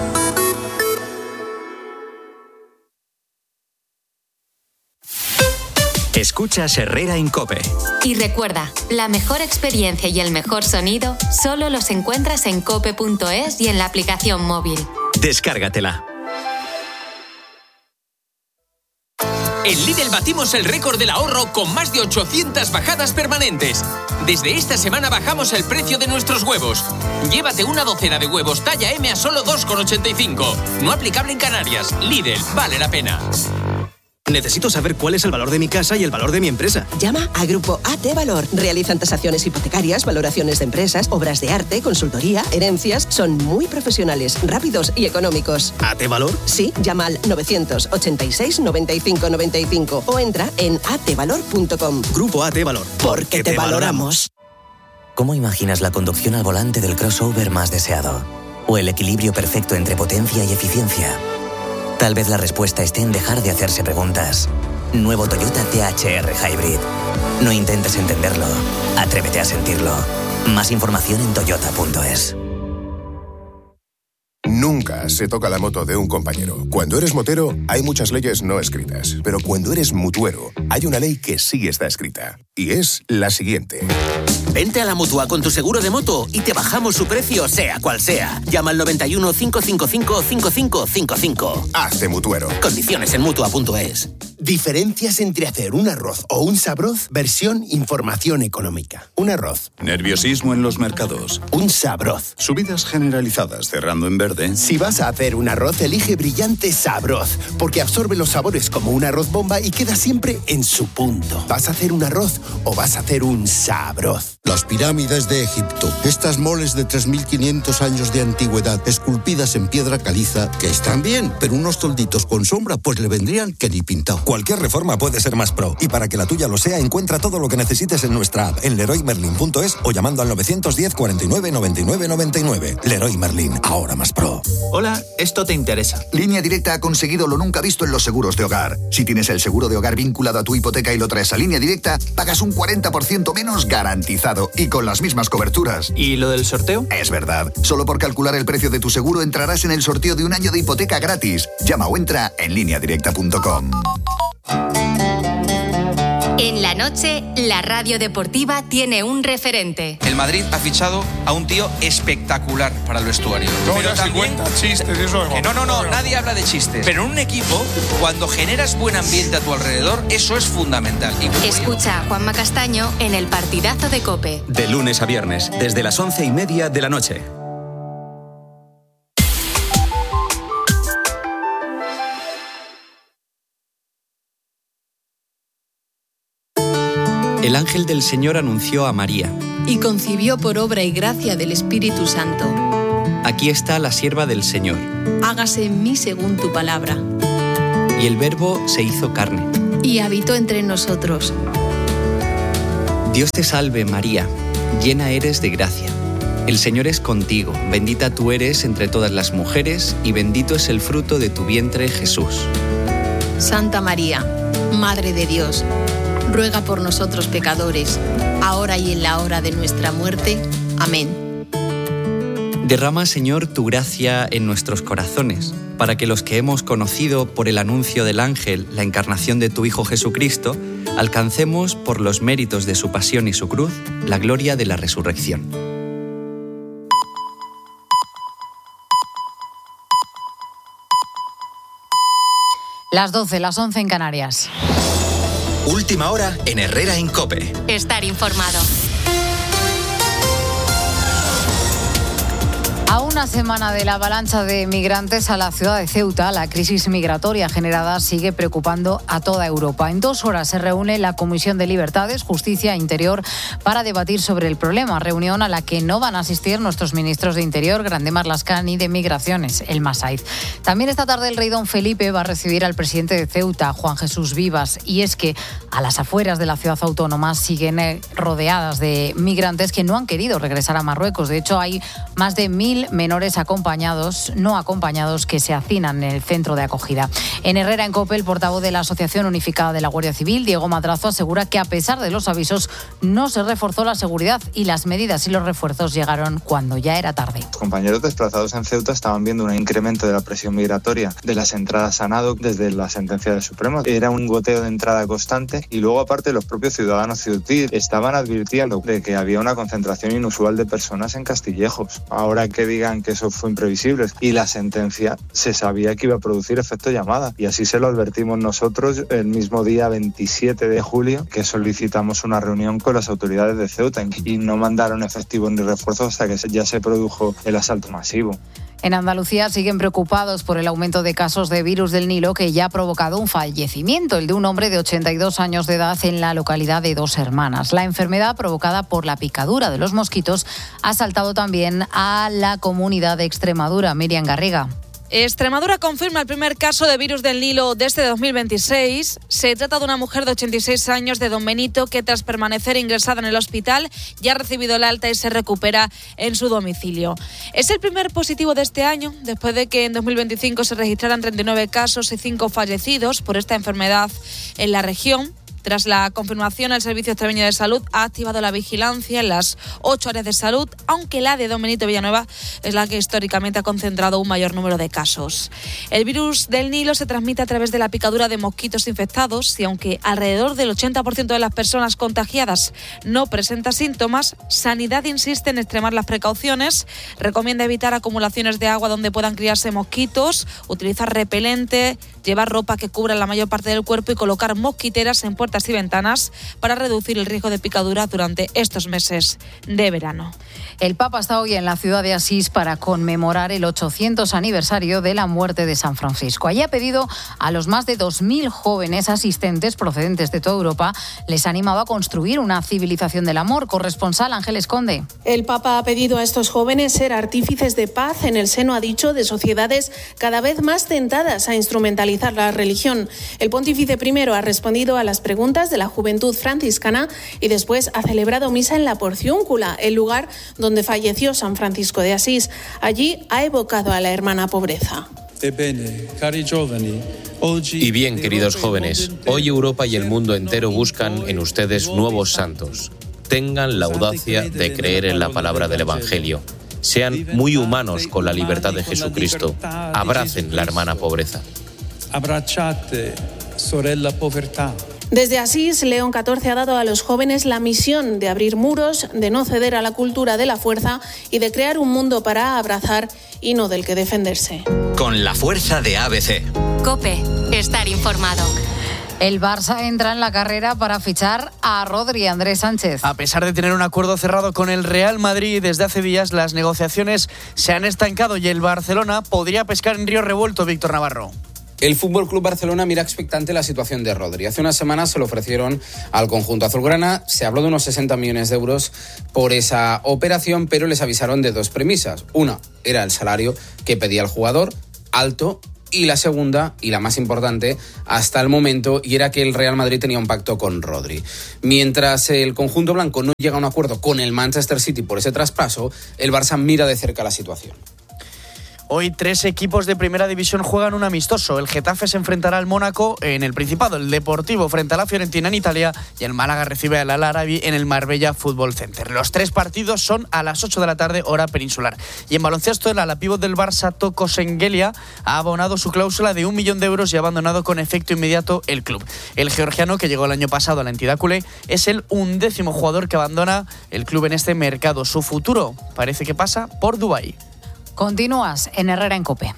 Escuchas Herrera en COPE. Y recuerda, la mejor experiencia y el mejor sonido solo los encuentras en cope punto es y en la aplicación móvil. Descárgatela. En Lidl batimos el récord del ahorro con más de ochocientas bajadas permanentes. Desde esta semana bajamos el precio de nuestros huevos. Llévate una docena de huevos talla M a solo dos con ochenta y cinco. No aplicable en Canarias. Lidl, vale la pena. Necesito saber cuál es el valor de mi casa y el valor de mi empresa. Llama a Grupo A T Valor. Realizan tasaciones hipotecarias, valoraciones de empresas, obras de arte, consultoría, herencias. Son muy profesionales, rápidos y económicos. ¿A T Valor? Sí, llama al novecientos ochenta y seis noventa y cinco noventa y cinco o entra en a t valor punto com. Grupo A T Valor. Porque te, te valoramos. ¿Cómo imaginas la conducción al volante del crossover más deseado? ¿O el equilibrio perfecto entre potencia y eficiencia? Tal vez la respuesta esté en dejar de hacerse preguntas. Nuevo Toyota T H R Hybrid. No intentes entenderlo, atrévete a sentirlo. Más información en toyota punto es. Nunca se toca la moto de un compañero. Cuando eres motero, hay muchas leyes no escritas. Pero cuando eres mutuero, hay una ley que sí está escrita. Y es la siguiente. Vente a la Mutua con tu seguro de moto y te bajamos su precio, sea cual sea. Llama al noventa y uno, cincuenta y cinco, cincuenta y cinco cincuenta y cinco. Hazte mutuero. Condiciones en mutua punto es. Diferencias entre hacer un arroz o un sabroz, versión información económica. Un arroz. Nerviosismo en los mercados. Un sabroz. Subidas generalizadas cerrando en verde. Si vas a hacer un arroz, elige Brillante Sabroz, porque absorbe los sabores como un arroz bomba y queda siempre en su punto. ¿Vas a hacer un arroz o vas a hacer un sabroz? Las pirámides de Egipto. Estas moles de tres mil quinientos años de antigüedad, esculpidas en piedra caliza, que están bien, pero unos tolditos con sombra, pues le vendrían que ni pintado. Cualquier reforma puede ser más pro, y para que la tuya lo sea, encuentra todo lo que necesites en nuestra app, en leroy merlin punto es o llamando al novecientos diez, cuarenta y nueve, noventa y nueve, noventa y nueve. Leroy Merlin, ahora más pro. Hola, esto te interesa. Línea Directa ha conseguido lo nunca visto en los seguros de hogar. Si tienes el seguro de hogar vinculado a tu hipoteca y lo traes a Línea Directa, pagas un cuarenta por ciento menos garantizado y con las mismas coberturas. ¿Y lo del sorteo? Es verdad. Solo por calcular el precio de tu seguro entrarás en el sorteo de un año de hipoteca gratis. Llama o entra en línea directa punto com. En la noche, la radio deportiva tiene un referente. El Madrid ha fichado a un tío espectacular para el vestuario. No, ya se cuenta chistes, eso que no, no, no, nadie habla de chistes. Pero en un equipo, cuando generas buen ambiente a tu alrededor, eso es fundamental. Y Escucha a Juanma Castaño en el partidazo de COPE. De lunes a viernes, desde las once y media de la noche. El ángel del Señor anunció a María. Y concibió por obra y gracia del Espíritu Santo. Aquí está la sierva del Señor. Hágase en mí según tu palabra. Y el Verbo se hizo carne. Y habitó entre nosotros. Dios te salve, María, llena eres de gracia. El Señor es contigo, bendita tú eres entre todas las mujeres, y bendito es el fruto de tu vientre, Jesús. Santa María, Madre de Dios, ruega por nosotros pecadores, ahora y en la hora de nuestra muerte. Amén. Derrama, Señor, tu gracia en nuestros corazones, para que los que hemos conocido por el anuncio del ángel la encarnación de tu Hijo Jesucristo, alcancemos, por los méritos de su pasión y su cruz, la gloria de la resurrección. Las doce, las once en Canarias. Última hora en Herrera en COPE. Estar informado. A una semana de la avalancha de migrantes a la ciudad de Ceuta, la crisis migratoria generada sigue preocupando a toda Europa. En dos horas se reúne la Comisión de Libertades, Justicia e Interior para debatir sobre el problema. Reunión a la que no van a asistir nuestros ministros de Interior, Grande Marlaskán, y de Migraciones, el Masaiz. También esta tarde el rey don Felipe va a recibir al presidente de Ceuta, Juan Jesús Vivas. Y es que a las afueras de la ciudad autónoma siguen rodeadas de migrantes que no han querido regresar a Marruecos. De hecho, hay más de mil menores acompañados, no acompañados, que se hacinan en el centro de acogida. En Herrera en COPE, el portavoz de la Asociación Unificada de la Guardia Civil, Diego Madrazo, asegura que a pesar de los avisos no se reforzó la seguridad y las medidas y los refuerzos llegaron cuando ya era tarde. Los compañeros desplazados en Ceuta estaban viendo un incremento de la presión migratoria de las entradas a nado desde la sentencia del Supremo. Era un goteo de entrada constante y luego, aparte, los propios ciudadanos ceutíes estaban advirtiendo de que había una concentración inusual de personas en Castillejos. Ahora que digan que eso fue imprevisible y la sentencia se sabía que iba a producir efecto llamada, y así se lo advertimos nosotros el mismo día veintisiete de julio, que solicitamos una reunión con las autoridades de Ceuta, y no mandaron efectivos ni refuerzos hasta que ya se produjo el asalto masivo. En Andalucía siguen preocupados por el aumento de casos de virus del Nilo, que ya ha provocado un fallecimiento, el de un hombre de ochenta y dos años de edad en la localidad de Dos Hermanas. La enfermedad, provocada por la picadura de los mosquitos, ha saltado también a la comunidad de Extremadura. Miriam Garriga. Extremadura confirma el primer caso de virus del Nilo desde dos mil veintiséis. Se trata de una mujer de ochenta y seis años de Don Benito que, tras permanecer ingresada en el hospital, ya ha recibido el alta y se recupera en su domicilio. Es el primer positivo de este año, después de que en dos mil veinticinco se registraran treinta y nueve casos y cinco fallecidos por esta enfermedad en la región. Tras la confirmación, el Servicio Extremeño de Salud ha activado la vigilancia en las ocho áreas de salud, aunque la de Don Benito Villanueva es la que históricamente ha concentrado un mayor número de casos. El virus del Nilo se transmite a través de la picadura de mosquitos infectados y, aunque alrededor del ochenta por ciento de las personas contagiadas no presenta síntomas, Sanidad insiste en extremar las precauciones. Recomienda evitar acumulaciones de agua donde puedan criarse mosquitos, utilizar repelente, llevar ropa que cubra la mayor parte del cuerpo y colocar mosquiteras en puertas y ventanas para reducir el riesgo de picadura durante estos meses de verano. El Papa está hoy en la ciudad de Asís para conmemorar el ochocientos aniversario de la muerte de San Francisco. Allí ha pedido a los más de dos mil jóvenes asistentes procedentes de toda Europa, les ha animado a construir una civilización del amor. Corresponsal Ángeles Conde. El Papa ha pedido a estos jóvenes ser artífices de paz en el seno, ha dicho, de sociedades cada vez más tentadas a instrumentalizar la religión. El pontífice primero ha respondido a las preguntas de la juventud franciscana y después ha celebrado misa en la Porciúncula, el lugar donde falleció San Francisco de Asís. Allí ha evocado a la hermana pobreza. Y bien, queridos jóvenes, hoy Europa y el mundo entero buscan en ustedes nuevos santos. Tengan la audacia de creer en la palabra del Evangelio. Sean muy humanos con la libertad de Jesucristo. Abracen la hermana pobreza. Abbracciate, sorella povertà. Desde Asís, León catorce ha dado a los jóvenes la misión de abrir muros, de no ceder a la cultura de la fuerza y de crear un mundo para abrazar y no del que defenderse. Con la fuerza de A B C. COPE, estar informado. El Barça entra en la carrera para fichar a Rodri. Andrés Sánchez. A pesar de tener un acuerdo cerrado con el Real Madrid desde hace días, las negociaciones se han estancado y el Barcelona podría pescar en río revuelto. Víctor Navarro. El F C Barcelona mira expectante la situación de Rodri. Hace unas semanas se lo ofrecieron al conjunto azulgrana. Se habló de unos sesenta millones de euros por esa operación, pero les avisaron de dos premisas. Una era el salario que pedía el jugador, alto, y la segunda, y la más importante hasta el momento, y era que el Real Madrid tenía un pacto con Rodri. Mientras el conjunto blanco no llega a un acuerdo con el Manchester City por ese traspaso, el Barça mira de cerca la situación. Hoy tres equipos de primera división juegan un amistoso. El Getafe se enfrentará al Mónaco en el Principado, el Deportivo frente a la Fiorentina en Italia y el Málaga recibe al Al-Arabi en el Marbella Fútbol Center. Los tres partidos son a las ocho de la tarde, hora peninsular. Y en baloncesto, el ala pívot del Barça, Toko Sengelia, ha abonado su cláusula de un millón de euros y ha abandonado con efecto inmediato el club. El georgiano, que llegó el año pasado a la entidad culé, es el undécimo jugador que abandona el club en este mercado. Su futuro parece que pasa por Dubái. Continúas en Herrera en COPE.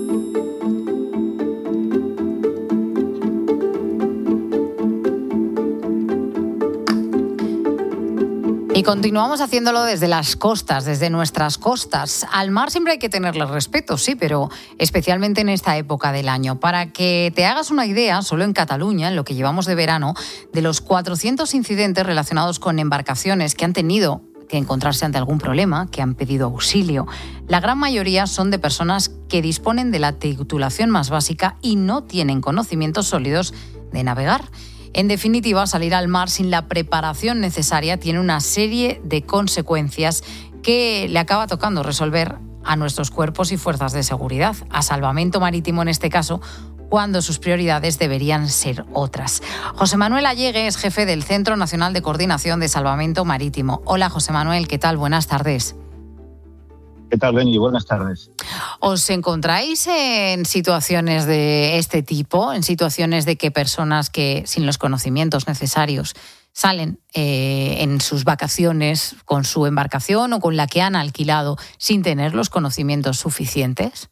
Y continuamos haciéndolo desde las costas, desde nuestras costas. Al mar siempre hay que tenerle respeto, sí, pero especialmente en esta época del año. Para que te hagas una idea, solo en Cataluña, en lo que llevamos de verano, de los cuatrocientos incidentes relacionados con embarcaciones que han tenido que encontrarse ante algún problema, que han pedido auxilio, la gran mayoría son de personas que disponen de la titulación más básica y no tienen conocimientos sólidos de navegar. En definitiva, salir al mar sin la preparación necesaria tiene una serie de consecuencias que le acaba tocando resolver a nuestros cuerpos y fuerzas de seguridad, a Salvamento Marítimo en este caso, cuando sus prioridades deberían ser otras. José Manuel Allegue es jefe del Centro Nacional de Coordinación de Salvamento Marítimo. Hola, José Manuel, ¿qué tal? Buenas tardes. ¿Qué tal, Beni? Buenas tardes. ¿Os encontráis en situaciones de este tipo, en situaciones de que personas que sin los conocimientos necesarios salen eh, en sus vacaciones con su embarcación o con la que han alquilado sin tener los conocimientos suficientes?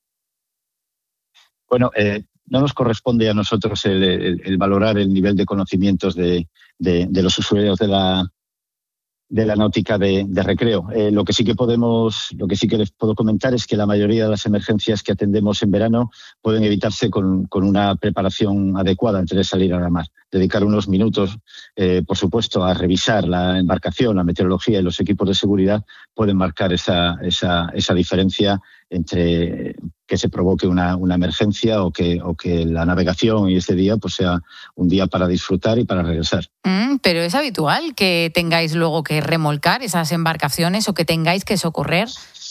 Bueno, eh, no nos corresponde a nosotros el, el, el valorar el nivel de conocimientos de, de, de los usuarios de la, de la náutica de, de recreo. Eh, lo que sí que podemos, lo que sí que les puedo comentar es que la mayoría de las emergencias que atendemos en verano pueden evitarse con, con una preparación adecuada antes de salir a la mar. Dedicar unos minutos, eh, por supuesto, a revisar la embarcación, la meteorología y los equipos de seguridad pueden marcar esa, esa, esa diferencia entre que se provoque una, una emergencia o que, o que la navegación y este día pues sea un día para disfrutar y para regresar. Mm, pero es habitual que tengáis luego que remolcar esas embarcaciones o que tengáis que socorrer.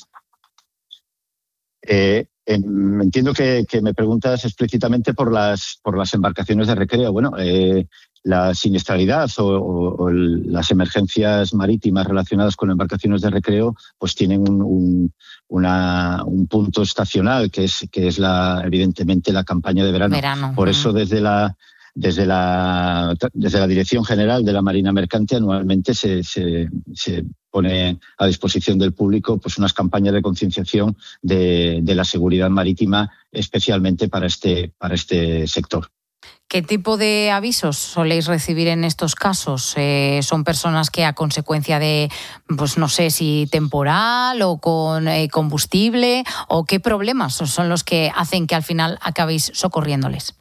Eh, eh, entiendo que, que me preguntas explícitamente por las, por las embarcaciones de recreo. Bueno, eh, la siniestralidad o, o, o el, las emergencias marítimas relacionadas con embarcaciones de recreo pues tienen un, un, una, un punto estacional que es, que es la, evidentemente la campaña de verano. verano. Por eso desde la Desde la, desde la Dirección General de la Marina Mercante anualmente se, se, se pone a disposición del público pues unas campañas de concienciación de, de la seguridad marítima, especialmente para este, para este sector. ¿Qué tipo de avisos soléis recibir en estos casos? Eh, ¿Son personas que a consecuencia de, pues no sé si temporal o con eh, combustible, o qué problemas son los que hacen que al final acabéis socorriéndoles?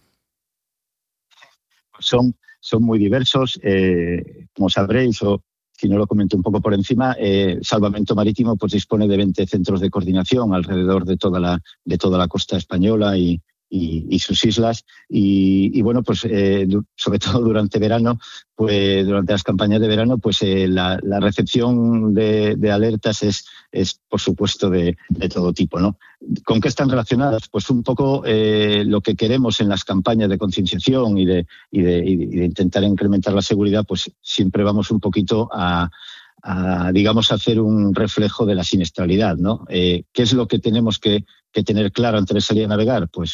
Son, son muy diversos, eh, como sabréis, o si no lo comento un poco por encima, eh, Salvamento Marítimo pues dispone de veinte centros de coordinación alrededor de toda la, de toda la costa española y, y, y sus islas. Y, y bueno, pues eh, sobre todo durante verano, pues durante las campañas de verano, pues eh, la, la recepción de, de alertas es, es por supuesto de, de todo tipo, ¿no? ¿Con qué están relacionadas? Pues un poco eh, lo que queremos en las campañas de concienciación y de, y, de, y de intentar incrementar la seguridad, pues siempre vamos un poquito a, a digamos, hacer un reflejo de la siniestralidad, ¿no? Eh, ¿Qué es lo que tenemos que, que tener claro antes de salir a navegar? Pues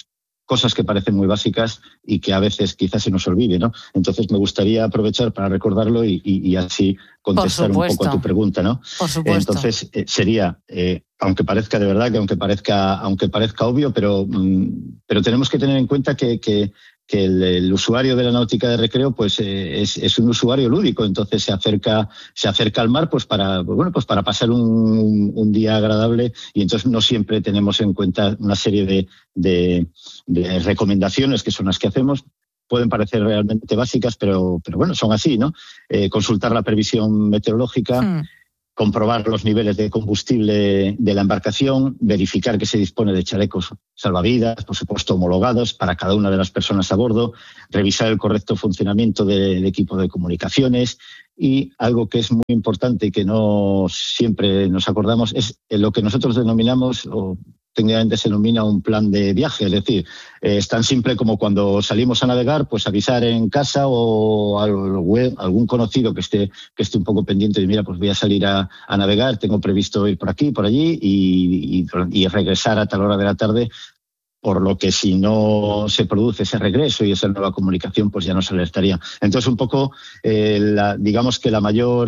cosas que parecen muy básicas y que a veces quizás se nos olvide, ¿no? Entonces me gustaría aprovechar para recordarlo y, y, y así contestar un poco a tu pregunta, ¿no? Por supuesto. Entonces eh, sería, eh, aunque parezca de verdad, que aunque parezca, aunque parezca obvio, pero, mm, pero tenemos que tener en cuenta que, que que el, el usuario de la náutica de recreo pues eh, es, es un usuario lúdico, entonces se acerca se acerca al mar pues para bueno pues para pasar un, un día agradable, y entonces no siempre tenemos en cuenta una serie de, de, de recomendaciones que son las que hacemos. Pueden parecer realmente básicas, pero pero bueno, son así, ¿no? Eh, consultar la previsión meteorológica, hmm. comprobar los niveles de combustible de la embarcación, verificar que se dispone de chalecos salvavidas, por supuesto homologados para cada una de las personas a bordo, revisar el correcto funcionamiento del equipo de comunicaciones, y algo que es muy importante y que no siempre nos acordamos es lo que nosotros denominamos, o técnicamente se denomina, un plan de viaje. Es decir, eh, es tan simple como cuando salimos a navegar, pues avisar en casa o a algún conocido que esté que esté un poco pendiente de, mira, pues voy a salir a, a navegar, tengo previsto ir por aquí, por allí y, y, y regresar a tal hora de la tarde, por lo que si no se produce ese regreso y esa nueva comunicación, pues ya nos alertaría. Entonces, un poco, eh, la, digamos que la mayor...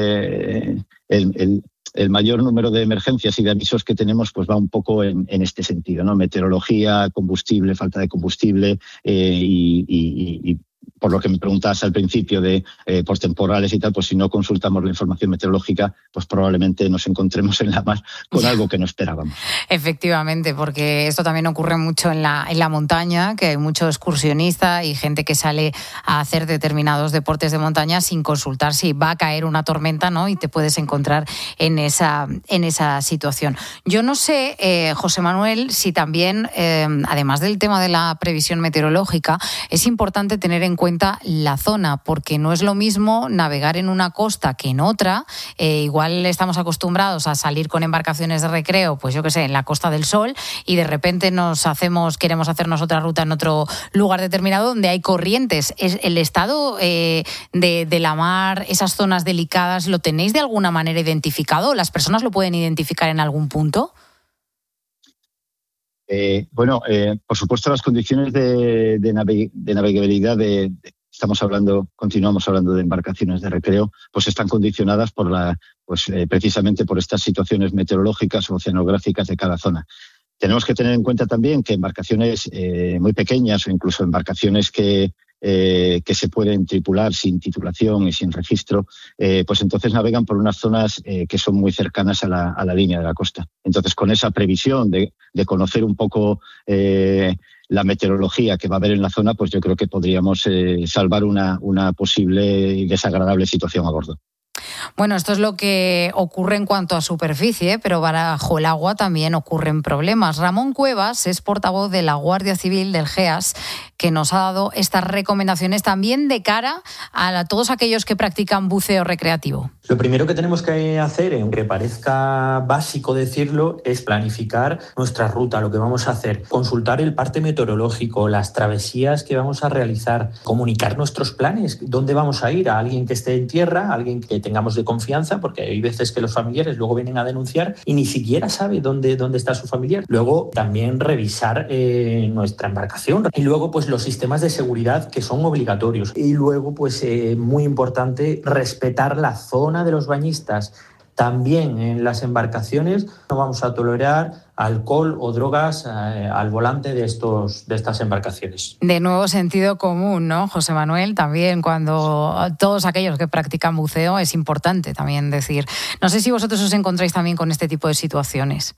Eh, el, el El mayor número de emergencias y de avisos que tenemos pues va un poco en, en este sentido, ¿no? Meteorología, combustible, falta de combustible eh, y, y, y por lo que me preguntabas al principio de eh, por temporales y tal, pues si no consultamos la información meteorológica, pues probablemente nos encontremos en la mar con algo que no esperábamos. Efectivamente, porque esto también ocurre mucho en la, en la montaña, que hay mucho excursionista y gente que sale a hacer determinados deportes de montaña sin consultar si va a caer una tormenta, ¿no? Y te puedes encontrar en esa, en esa situación. Yo no sé, eh, José Manuel, si también, eh, además del tema de la previsión meteorológica, es importante tener en cuenta la zona, porque no es lo mismo navegar en una costa que en otra. Eh, igual estamos acostumbrados a salir con embarcaciones de recreo, pues yo qué sé, en la Costa del Sol, y de repente nos hacemos, queremos hacernos otra ruta en otro lugar determinado donde hay corrientes. ¿Es el estado eh, de, de la mar, esas zonas delicadas, lo tenéis de alguna manera identificado? ¿Las personas lo pueden identificar en algún punto? Eh, bueno, eh, por supuesto, las condiciones de, de, naveg- de navegabilidad, de, de, estamos hablando, continuamos hablando de embarcaciones de recreo, pues están condicionadas por la, pues eh, precisamente por estas situaciones meteorológicas o oceanográficas de cada zona. Tenemos que tener en cuenta también que embarcaciones eh, muy pequeñas o incluso embarcaciones que Eh, que se pueden tripular sin titulación y sin registro, eh, pues entonces navegan por unas zonas eh, que son muy cercanas a la, a la línea de la costa. Entonces, con esa previsión de, de conocer un poco eh, la meteorología que va a haber en la zona, pues yo creo que podríamos eh, salvar una, una posible y desagradable situación a bordo. Bueno, esto es lo que ocurre en cuanto a superficie, pero bajo el agua también ocurren problemas. Ramón Cuevas es portavoz de la Guardia Civil del G E A S, que nos ha dado estas recomendaciones también de cara a todos aquellos que practican buceo recreativo. Lo primero que tenemos que hacer, aunque parezca básico decirlo, es planificar nuestra ruta, lo que vamos a hacer, consultar el parte meteorológico, las travesías que vamos a realizar, comunicar nuestros planes, dónde vamos a ir, a alguien que esté en tierra, a alguien que tengamos de confianza, porque hay veces que los familiares luego vienen a denunciar y ni siquiera sabe dónde, dónde está su familiar. Luego también revisar eh, nuestra embarcación y luego pues los sistemas de seguridad que son obligatorios. Y luego pues eh, muy importante respetar la zona de los bañistas. También en las embarcaciones no vamos a tolerar alcohol o drogas eh, al volante de, estos, de estas embarcaciones. De nuevo sentido común, ¿no, José Manuel? También cuando todos aquellos que practican buceo es importante también decir. No sé si vosotros os encontráis también con este tipo de situaciones.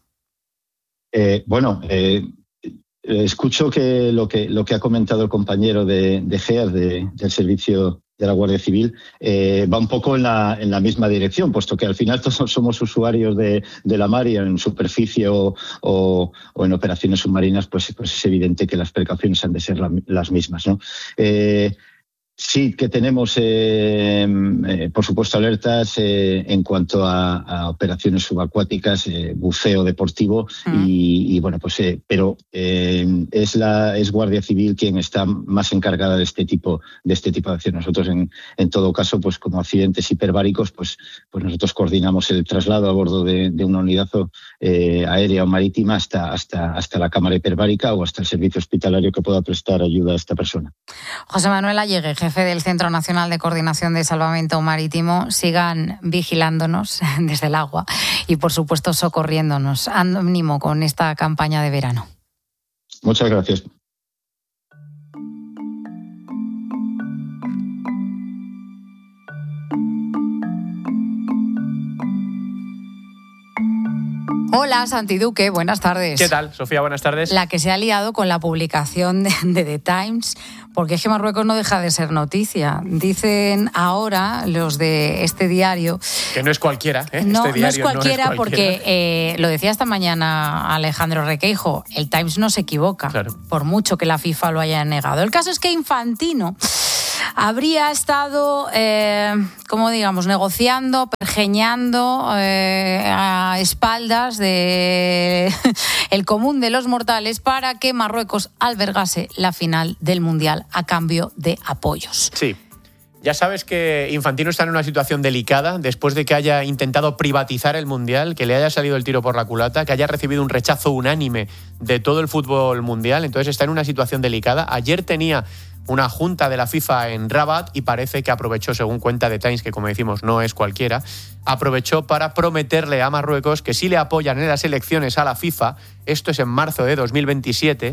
Eh, bueno, eh, escucho que lo que lo que ha comentado el compañero de, de G E A S, de, del servicio de la Guardia Civil, eh, va un poco en la, en la misma dirección, puesto que al final todos somos usuarios de, de la mar y en superficie o, o, o en operaciones submarinas, pues, pues es evidente que las precauciones han de ser la, las mismas, ¿no? Eh, Sí que tenemos, eh, eh, por supuesto, alertas eh, en cuanto a, a operaciones subacuáticas, eh, buceo deportivo mm. y, y, bueno, pues, eh, pero eh, es la es Guardia Civil quien está más encargada de este tipo de este tipo de acciones. Nosotros, en, en todo caso, pues como accidentes hiperbáricos, pues, pues nosotros coordinamos el traslado a bordo de, de una unidad eh, aérea o marítima hasta hasta hasta la cámara hiperbárica o hasta el servicio hospitalario que pueda prestar ayuda a esta persona. José Manuel Allegue, jefe del Centro Nacional de Coordinación de Salvamento Marítimo, sigan vigilándonos desde el agua y, por supuesto, socorriéndonos. Ánimo con esta campaña de verano. Muchas gracias. Hola, Santi Duque, buenas tardes. ¿Qué tal, Sofía? Buenas tardes. La que se ha liado con la publicación de, de The Times, porque es que Marruecos no deja de ser noticia. Dicen ahora los de este diario... Que no es cualquiera, ¿eh? No, este diario no es cualquiera, no es cualquiera. Porque, eh, lo decía esta mañana Alejandro Requeijo, el Times no se equivoca, claro, por mucho que la FIFA lo haya negado. El caso es que Infantino habría estado, eh, como digamos, negociando, pergeñando eh, a espaldas de el común de los mortales para que Marruecos albergase la final del Mundial a cambio de apoyos. Sí. Ya sabes que Infantino está en una situación delicada después de que haya intentado privatizar el Mundial, que le haya salido el tiro por la culata, que haya recibido un rechazo unánime de todo el fútbol mundial. Entonces está en una situación delicada. Ayer tenía una junta de la FIFA en Rabat y parece que aprovechó, según cuenta The Times, que como decimos no es cualquiera, aprovechó para prometerle a Marruecos que si le apoyan en las elecciones a la FIFA, esto es en marzo de dos mil veintisiete,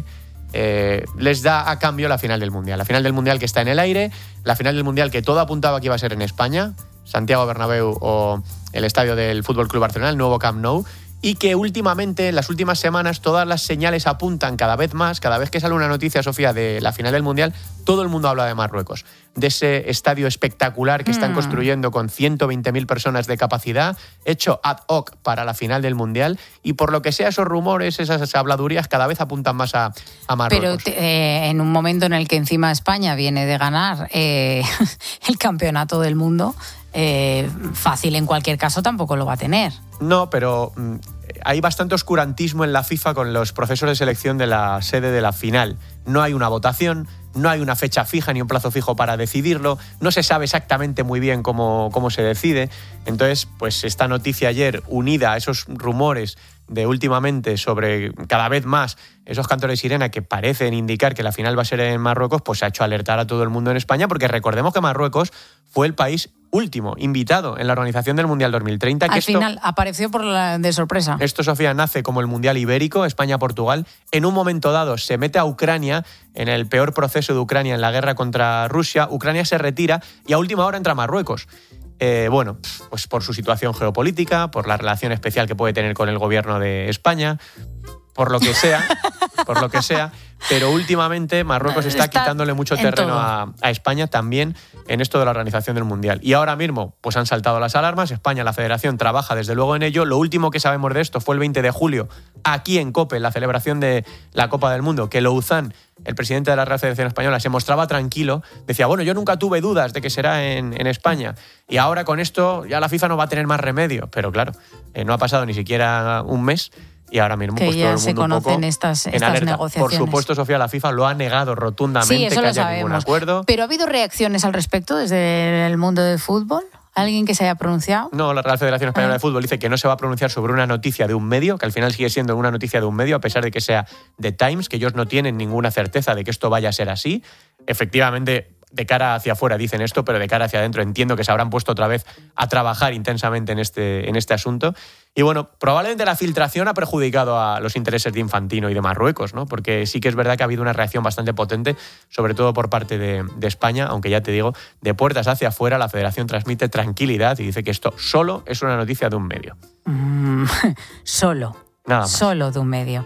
eh, les da a cambio la final del Mundial. La final del Mundial que está en el aire, la final del Mundial que todo apuntaba que iba a ser en España, Santiago Bernabéu o el estadio del F C Barcelona, el nuevo Camp Nou, y que últimamente, en las últimas semanas, todas las señales apuntan cada vez más, cada vez que sale una noticia, Sofía, de la final del Mundial, todo el mundo habla de Marruecos, de ese estadio espectacular que están mm. construyendo con ciento veinte mil personas de capacidad, hecho ad hoc para la final del Mundial, y por lo que sea, esos rumores, esas habladurías, cada vez apuntan más a, a Marruecos. Pero eh, en un momento en el que encima España viene de ganar eh, el campeonato del mundo, eh, fácil en cualquier caso tampoco lo va a tener. No, pero mm, hay bastante oscurantismo en la FIFA con los procesos de selección de la sede de la final. No hay una votación, no hay una fecha fija ni un plazo fijo para decidirlo, no se sabe exactamente muy bien cómo, cómo se decide. Entonces, pues esta noticia ayer, unida a esos rumores de últimamente sobre cada vez más esos cantos de sirena que parecen indicar que la final va a ser en Marruecos, pues ha hecho alertar a todo el mundo en España, porque recordemos que Marruecos fue el país último invitado en la organización del Mundial dos mil treinta. Que Al esto, final apareció por la, de sorpresa. Esto, Sofía, nace como el Mundial Ibérico, España-Portugal. En un momento dado se mete a Ucrania en el peor proceso de Ucrania en la guerra contra Rusia. Ucrania se retira y a última hora entra Marruecos. Eh, bueno, pues por su situación geopolítica, por la relación especial que puede tener con el gobierno de España, por lo que sea, por lo que sea, pero últimamente Marruecos está, está quitándole mucho terreno a, a España también en esto de la organización del Mundial. Y ahora mismo, pues han saltado las alarmas. España, la Federación, trabaja desde luego en ello. Lo último que sabemos de esto fue el veinte de julio, aquí en COPE, en la celebración de la Copa del Mundo, que Louzán, el presidente de la Real Federación Española, se mostraba tranquilo. Decía, bueno, yo nunca tuve dudas de que será en, en España. Y ahora con esto ya la FIFA no va a tener más remedio. Pero claro, eh, no ha pasado ni siquiera un mes. Y ahora mismo que pues, ya todo el se mundo conocen un poco estas, en estas alerta. negociaciones. Por supuesto, Sofía, la FIFA lo ha negado rotundamente, sí, eso que lo haya sabemos. ningún acuerdo. ¿Pero ha habido reacciones al respecto desde el mundo del fútbol? ¿Alguien que se haya pronunciado? No, la Real Federación Española ah. de Fútbol dice que no se va a pronunciar sobre una noticia de un medio, que al final sigue siendo una noticia de un medio, a pesar de que sea The Times, que ellos no tienen ninguna certeza de que esto vaya a ser así. Efectivamente, de cara hacia afuera dicen esto, pero de cara hacia adentro entiendo que se habrán puesto otra vez a trabajar intensamente en este, en este asunto. Y bueno, probablemente la filtración ha perjudicado a los intereses de Infantino y de Marruecos, ¿no? Porque sí que es verdad que ha habido una reacción bastante potente, sobre todo por parte de, de España, aunque ya te digo, de puertas hacia afuera la Federación transmite tranquilidad y dice que esto solo es una noticia de un medio. Mm, solo. Nada más. Solo de un medio.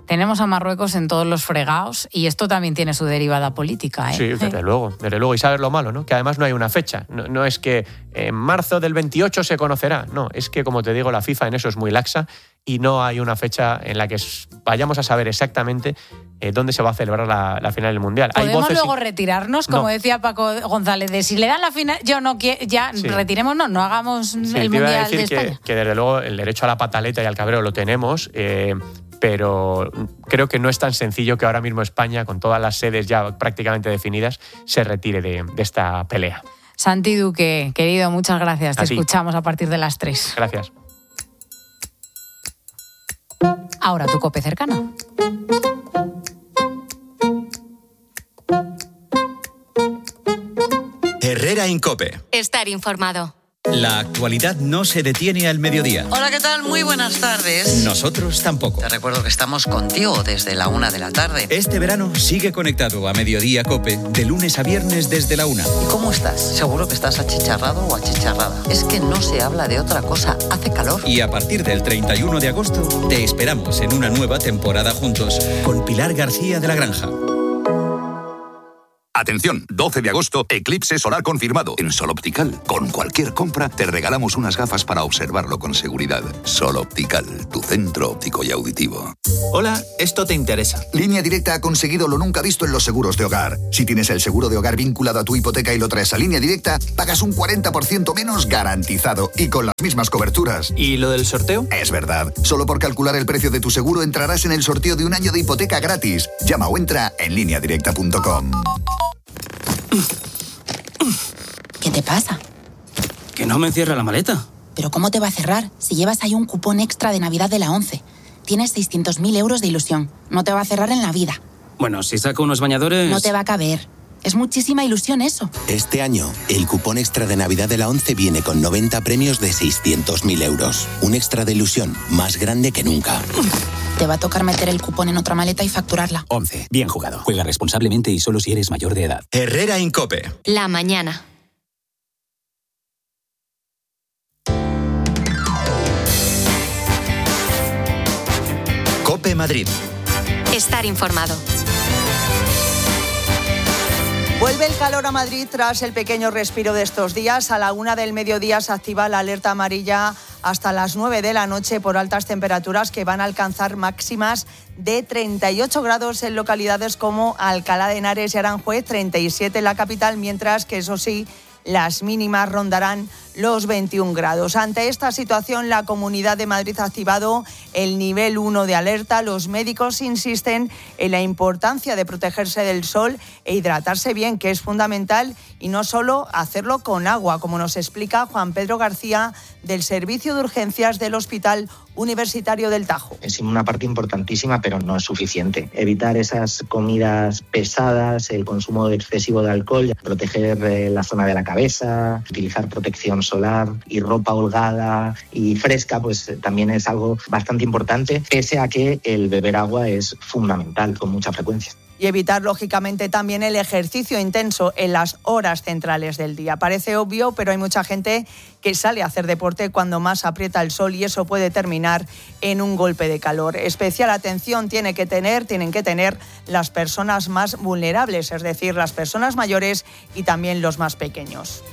tenemos a Marruecos en todos los fregados y esto también tiene su derivada política, ¿eh? Sí, desde luego, desde luego. Y sabes lo malo, ¿no? Que además no hay una fecha. No, no es que en marzo del veintiocho se conocerá. No, es que, como te digo, la FIFA en eso es muy laxa y no hay una fecha en la que vayamos a saber exactamente eh, dónde se va a celebrar la, la final del Mundial. ¿Podemos hay voces luego y... retirarnos? Como no. decía Paco González, de si le dan la final, yo no quiero, ya Sí. retirémonos, no hagamos Sí, el te iba a Mundial decir de que, España. que desde luego el derecho a la pataleta y al cabreo lo tenemos, eh, pero creo que no es tan sencillo que ahora mismo España, con todas las sedes ya prácticamente definidas, se retire de, de esta pelea. Santi Duque, querido, muchas gracias. Te A ti. escuchamos a partir de las tres. Gracias. Ahora tu COPE cercana. Herrera Incope. Estar informado. La actualidad no se detiene al mediodía. Hola, ¿qué tal? Muy buenas tardes. Nosotros tampoco. Te recuerdo que estamos contigo desde la una de la tarde. Este verano sigue conectado a Mediodía Cope de lunes a viernes desde la una. ¿Y cómo estás? Seguro que estás achicharrado o achicharrada. Es que no se habla de otra cosa. Hace calor. Y a partir del treinta y uno de agosto te esperamos en una nueva temporada juntos con Pilar García de la Granja. Atención, doce de agosto, eclipse solar confirmado en Sol Optical. Con cualquier compra te regalamos unas gafas para observarlo con seguridad. Sol Optical, tu centro óptico y auditivo. Hola, esto te interesa. Línea Directa ha conseguido lo nunca visto en los seguros de hogar. Si tienes el seguro de hogar vinculado a tu hipoteca y lo traes a Línea Directa, pagas un cuarenta por ciento menos garantizado y con las mismas coberturas. ¿Y lo del sorteo? Es verdad. Solo por calcular el precio de tu seguro entrarás en el sorteo de un año de hipoteca gratis. Llama o entra en línea directa punto com. ¿Qué te pasa? Que no me cierra la maleta. ¿Pero cómo te va a cerrar si llevas ahí un cupón extra de Navidad de la ONCE? Tienes seiscientos mil euros de ilusión. No te va a cerrar en la vida. Bueno, si saco unos bañadores... No te va a caber. Es muchísima ilusión eso. Este año, el cupón extra de Navidad de la ONCE viene con noventa premios de seiscientos mil euros. Un extra de ilusión más grande que nunca. Te va a tocar meter el cupón en otra maleta y facturarla. ONCE. Bien jugado. Juega responsablemente y solo si eres mayor de edad. Herrera Incope. La mañana. Cope Madrid. Estar informado. Vuelve el calor a Madrid tras el pequeño respiro de estos días. A la una del mediodía se activa la alerta amarilla hasta las nueve de la noche por altas temperaturas que van a alcanzar máximas de treinta y ocho grados en localidades como Alcalá de Henares y Aranjuez, treinta y siete en la capital, mientras que eso sí, las mínimas rondarán los veintiún grados. Ante esta situación, la Comunidad de Madrid ha activado el nivel uno de alerta. Los médicos insisten en la importancia de protegerse del sol e hidratarse bien, que es fundamental, y no solo hacerlo con agua, como nos explica Juan Pedro García, del Servicio de Urgencias del Hospital Universitario del Tajo. Es una parte importantísima, pero no es suficiente. Evitar esas comidas pesadas, el consumo excesivo de alcohol, proteger eh, la zona de la cabeza, utilizar protección solar y ropa holgada y fresca, pues eh, también es algo bastante importante, pese a que el beber agua es fundamental con mucha frecuencia. Y evitar, lógicamente, también el ejercicio intenso en las horas centrales del día. Parece obvio, pero hay mucha gente que sale a hacer deporte cuando más aprieta el sol y eso puede terminar en un golpe de calor. Especial atención tiene que tener, tienen que tener las personas más vulnerables, es decir, las personas mayores y también los más pequeños.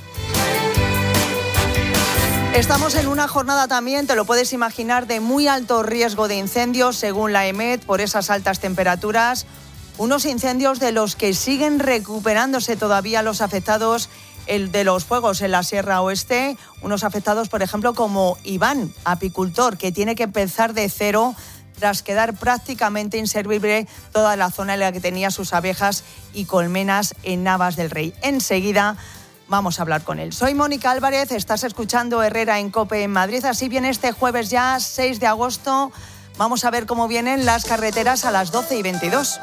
Estamos en una jornada también, te lo puedes imaginar, de muy alto riesgo de incendios, según la EMET, por esas altas temperaturas. Unos incendios de los que siguen recuperándose todavía los afectados el de los fuegos en la Sierra Oeste. Unos afectados, por ejemplo, como Iván, apicultor, que tiene que empezar de cero tras quedar prácticamente inservible toda la zona en la que tenía sus abejas y colmenas en Navas del Rey. Enseguida vamos a hablar con él. Soy Mónica Álvarez, estás escuchando Herrera en COPE en Madrid. Así viene este jueves ya, seis de agosto. Vamos a ver cómo vienen las carreteras a las doce y veintidós.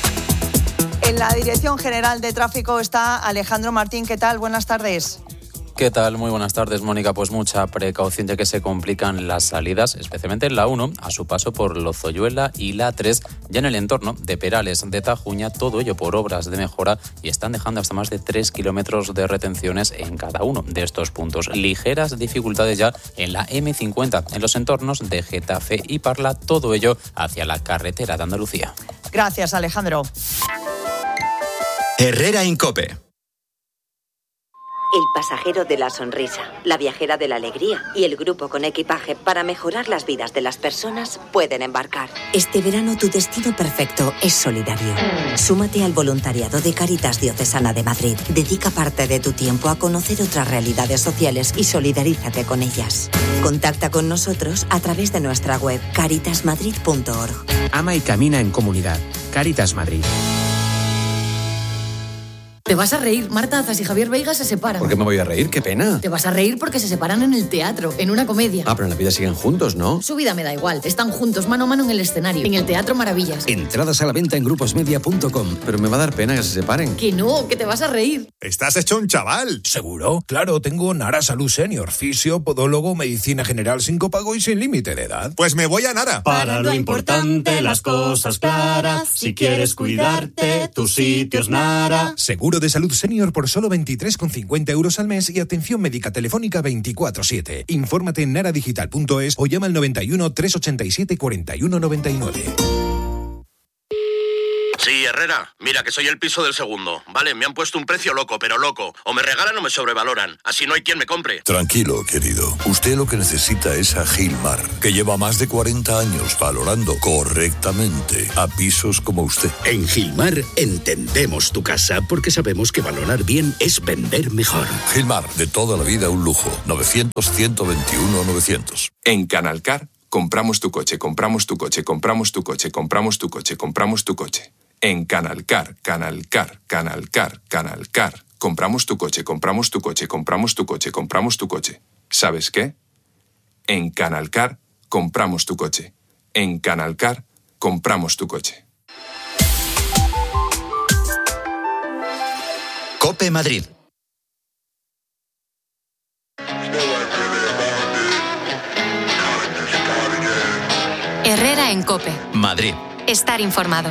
En la Dirección General de Tráfico está Alejandro Martín. ¿Qué tal? Buenas tardes. ¿Qué tal? Muy buenas tardes, Mónica. Pues mucha precaución ya que se complican las salidas, especialmente en la uno, a su paso por Lozoyuela, y la tres, ya en el entorno de Perales de Tajuña, todo ello por obras de mejora, y están dejando hasta más de tres kilómetros de retenciones en cada uno de estos puntos. Ligeras dificultades ya en la eme cincuenta, en los entornos de Getafe y Parla, todo ello hacia la carretera de Andalucía. Gracias, Alejandro. Herrera en COPE. El pasajero de la sonrisa, la viajera de la alegría y el grupo con equipaje para mejorar las vidas de las personas pueden embarcar. Este verano tu destino perfecto es solidario. Súmate al voluntariado de Cáritas Diocesana de Madrid. Dedica parte de tu tiempo a conocer otras realidades sociales y solidarízate con ellas. Contacta con nosotros a través de nuestra web caritas madrid punto org. Ama y camina en comunidad. Cáritas Madrid. Te vas a reír, Marta Azas y Javier Veiga se separan. ¿Por qué me voy a reír? ¡Qué pena! Te vas a reír porque se separan en el teatro, en una comedia. Ah, pero en la vida siguen juntos, ¿no? Su vida me da igual, están juntos mano a mano en el escenario, en el Teatro Maravillas. Entradas a la venta en gruposmedia punto com. Pero me va a dar pena que se separen. Que no, que te vas a reír. ¿Estás hecho un chaval? ¿Seguro? Claro, tengo Nara Salud Senior, fisio, podólogo, medicina general sin copago y sin límite de edad. Pues me voy a Nara. Para lo importante, las cosas claras. Si quieres cuidarte, tu sitio es Nara. Seguro de salud senior por solo veintitrés con cincuenta euros al mes y atención médica telefónica veinticuatro siete. Infórmate en naradigital punto es o llama al noventa y uno, trescientos ochenta y siete, cuarenta y uno noventa y nueve. Sí, Herrera, mira que soy el piso del segundo. Vale, me han puesto un precio loco, pero loco. O me regalan o me sobrevaloran. Así no hay quien me compre. Tranquilo, querido. Usted lo que necesita es a Gilmar, que lleva más de cuarenta años valorando correctamente a pisos como usted. En Gilmar entendemos tu casa porque sabemos que valorar bien es vender mejor. Gilmar, de toda la vida un lujo. novecientos, ciento veintiuno, novecientos. En Canalcar, compramos tu coche, compramos tu coche, compramos tu coche, compramos tu coche, compramos tu coche. En Canalcar, Canalcar, Canalcar, Canalcar. Compramos tu coche, compramos tu coche, compramos tu coche, compramos tu coche. ¿Sabes qué? En Canalcar, compramos tu coche. En Canalcar, compramos tu coche. COPE Madrid. Herrera en COPE. Madrid. Estar informado.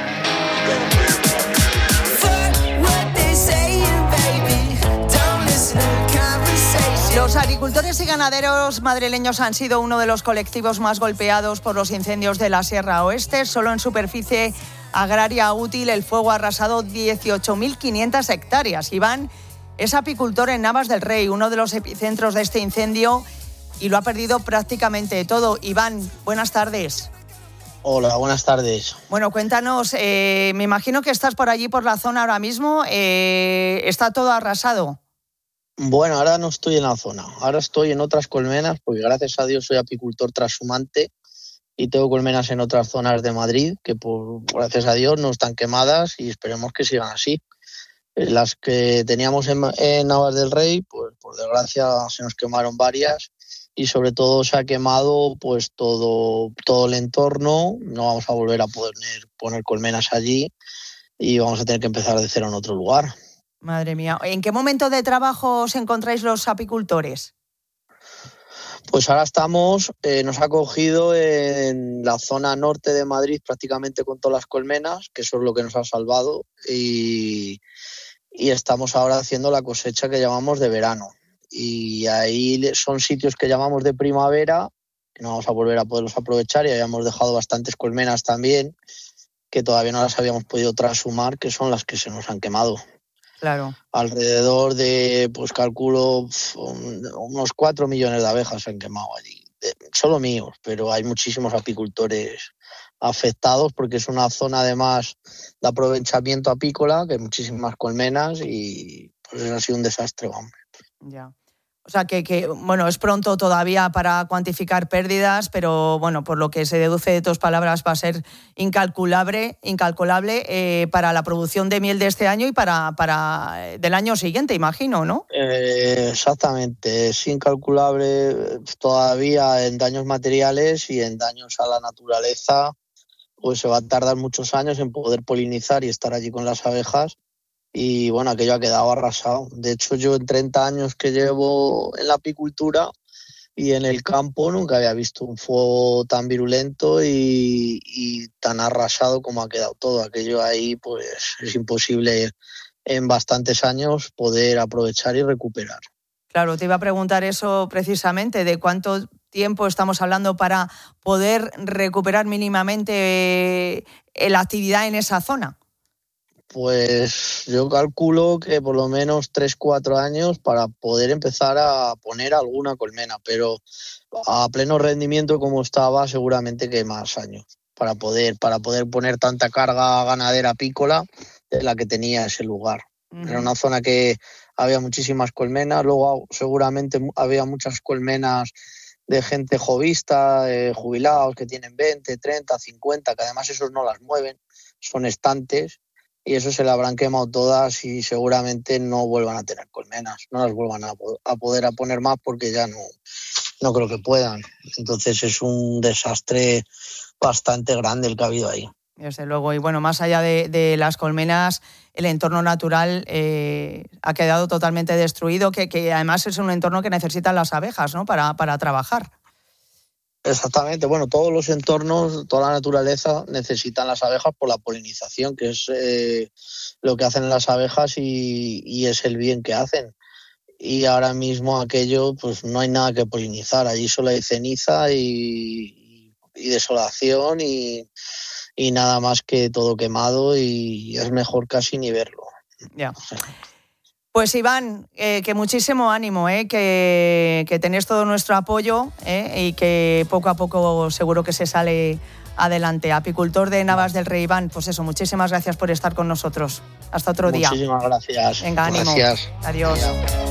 Los agricultores y ganaderos madrileños han sido uno de los colectivos más golpeados por los incendios de la Sierra Oeste. Solo en superficie agraria útil el fuego ha arrasado dieciocho mil quinientas hectáreas. Iván es apicultor en Navas del Rey, uno de los epicentros de este incendio, y lo ha perdido prácticamente todo. Iván, buenas tardes. Hola, buenas tardes. Bueno, cuéntanos, eh, me imagino que estás por allí, por la zona ahora mismo. Eh, ¿Está todo arrasado? Bueno, ahora no estoy en la zona. Ahora estoy en otras colmenas, porque gracias a Dios soy apicultor trashumante y tengo colmenas en otras zonas de Madrid que, por gracias a Dios, no están quemadas y esperemos que sigan así. Las que teníamos en, en Navas del Rey, pues por desgracia se nos quemaron varias. Y sobre todo se ha quemado pues todo, todo el entorno. No vamos a volver a poder poner colmenas allí y vamos a tener que empezar de cero en otro lugar. Madre mía. ¿En qué momento de trabajo os encontráis los apicultores? Pues ahora estamos, eh, nos ha cogido en la zona norte de Madrid prácticamente con todas las colmenas, que eso es lo que nos ha salvado, y, y estamos ahora haciendo la cosecha que llamamos de verano. Y ahí son sitios que llamamos de primavera, que no vamos a volver a poderlos aprovechar, y habíamos dejado bastantes colmenas también, que todavía no las habíamos podido trashumar, que son las que se nos han quemado. Claro. Alrededor de, pues calculo, unos cuatro millones de abejas se han quemado allí. Solo míos, pero hay muchísimos apicultores afectados porque es una zona además de aprovechamiento apícola, que hay muchísimas colmenas y pues ha sido un desastre, hombre. Ya. O sea, que, que bueno, es pronto todavía para cuantificar pérdidas, pero bueno, por lo que se deduce de tus palabras va a ser incalculable, incalculable eh, para la producción de miel de este año y para, para del año siguiente, imagino, ¿no? Eh, exactamente, es incalculable todavía en daños materiales y en daños a la naturaleza, pues se va a tardar muchos años en poder polinizar y estar allí con las abejas, y bueno, aquello ha quedado arrasado. De hecho, yo en treinta años que llevo en la apicultura y en el campo nunca había visto un fuego tan virulento y, y tan arrasado como ha quedado todo. Aquello ahí pues es imposible en bastantes años poder aprovechar y recuperar. Claro, te iba a preguntar eso precisamente, de cuánto tiempo estamos hablando para poder recuperar mínimamente la actividad en esa zona. Pues yo calculo que por lo menos tres, cuatro años para poder empezar a poner alguna colmena, pero a pleno rendimiento como estaba seguramente que más años para poder, para poder poner tanta carga ganadera apícola de la que tenía ese lugar. Uh-huh. Era una zona que había muchísimas colmenas, luego seguramente había muchas colmenas de gente jovista, eh, jubilados que tienen veinte, treinta, cincuenta, que además esos no las mueven, son estantes. Y eso se le habrán quemado todas y seguramente no vuelvan a tener colmenas, no las vuelvan a, a poder a poner más porque ya no, no creo que puedan. Entonces es un desastre bastante grande el que ha habido ahí. Desde luego, y bueno, más allá de, de las colmenas, el entorno natural eh, ha quedado totalmente destruido, que, que además es un entorno que necesitan las abejas, ¿no?, para, para trabajar. Exactamente, bueno, todos los entornos, toda la naturaleza necesitan las abejas por la polinización, que es eh, lo que hacen las abejas y, y es el bien que hacen. Y ahora mismo aquello, pues no hay nada que polinizar, allí solo hay ceniza y, y desolación y, y nada más que todo quemado y es mejor casi ni verlo. Ya. Pues Iván, eh, que muchísimo ánimo, eh, que, que tenéis todo nuestro apoyo eh, y que poco a poco seguro que se sale adelante. Apicultor de Navas del Rey, Iván, pues eso, muchísimas gracias por estar con nosotros. Hasta otro día. Muchísimas gracias. Venga, ánimo. Gracias. Adiós. Adiós.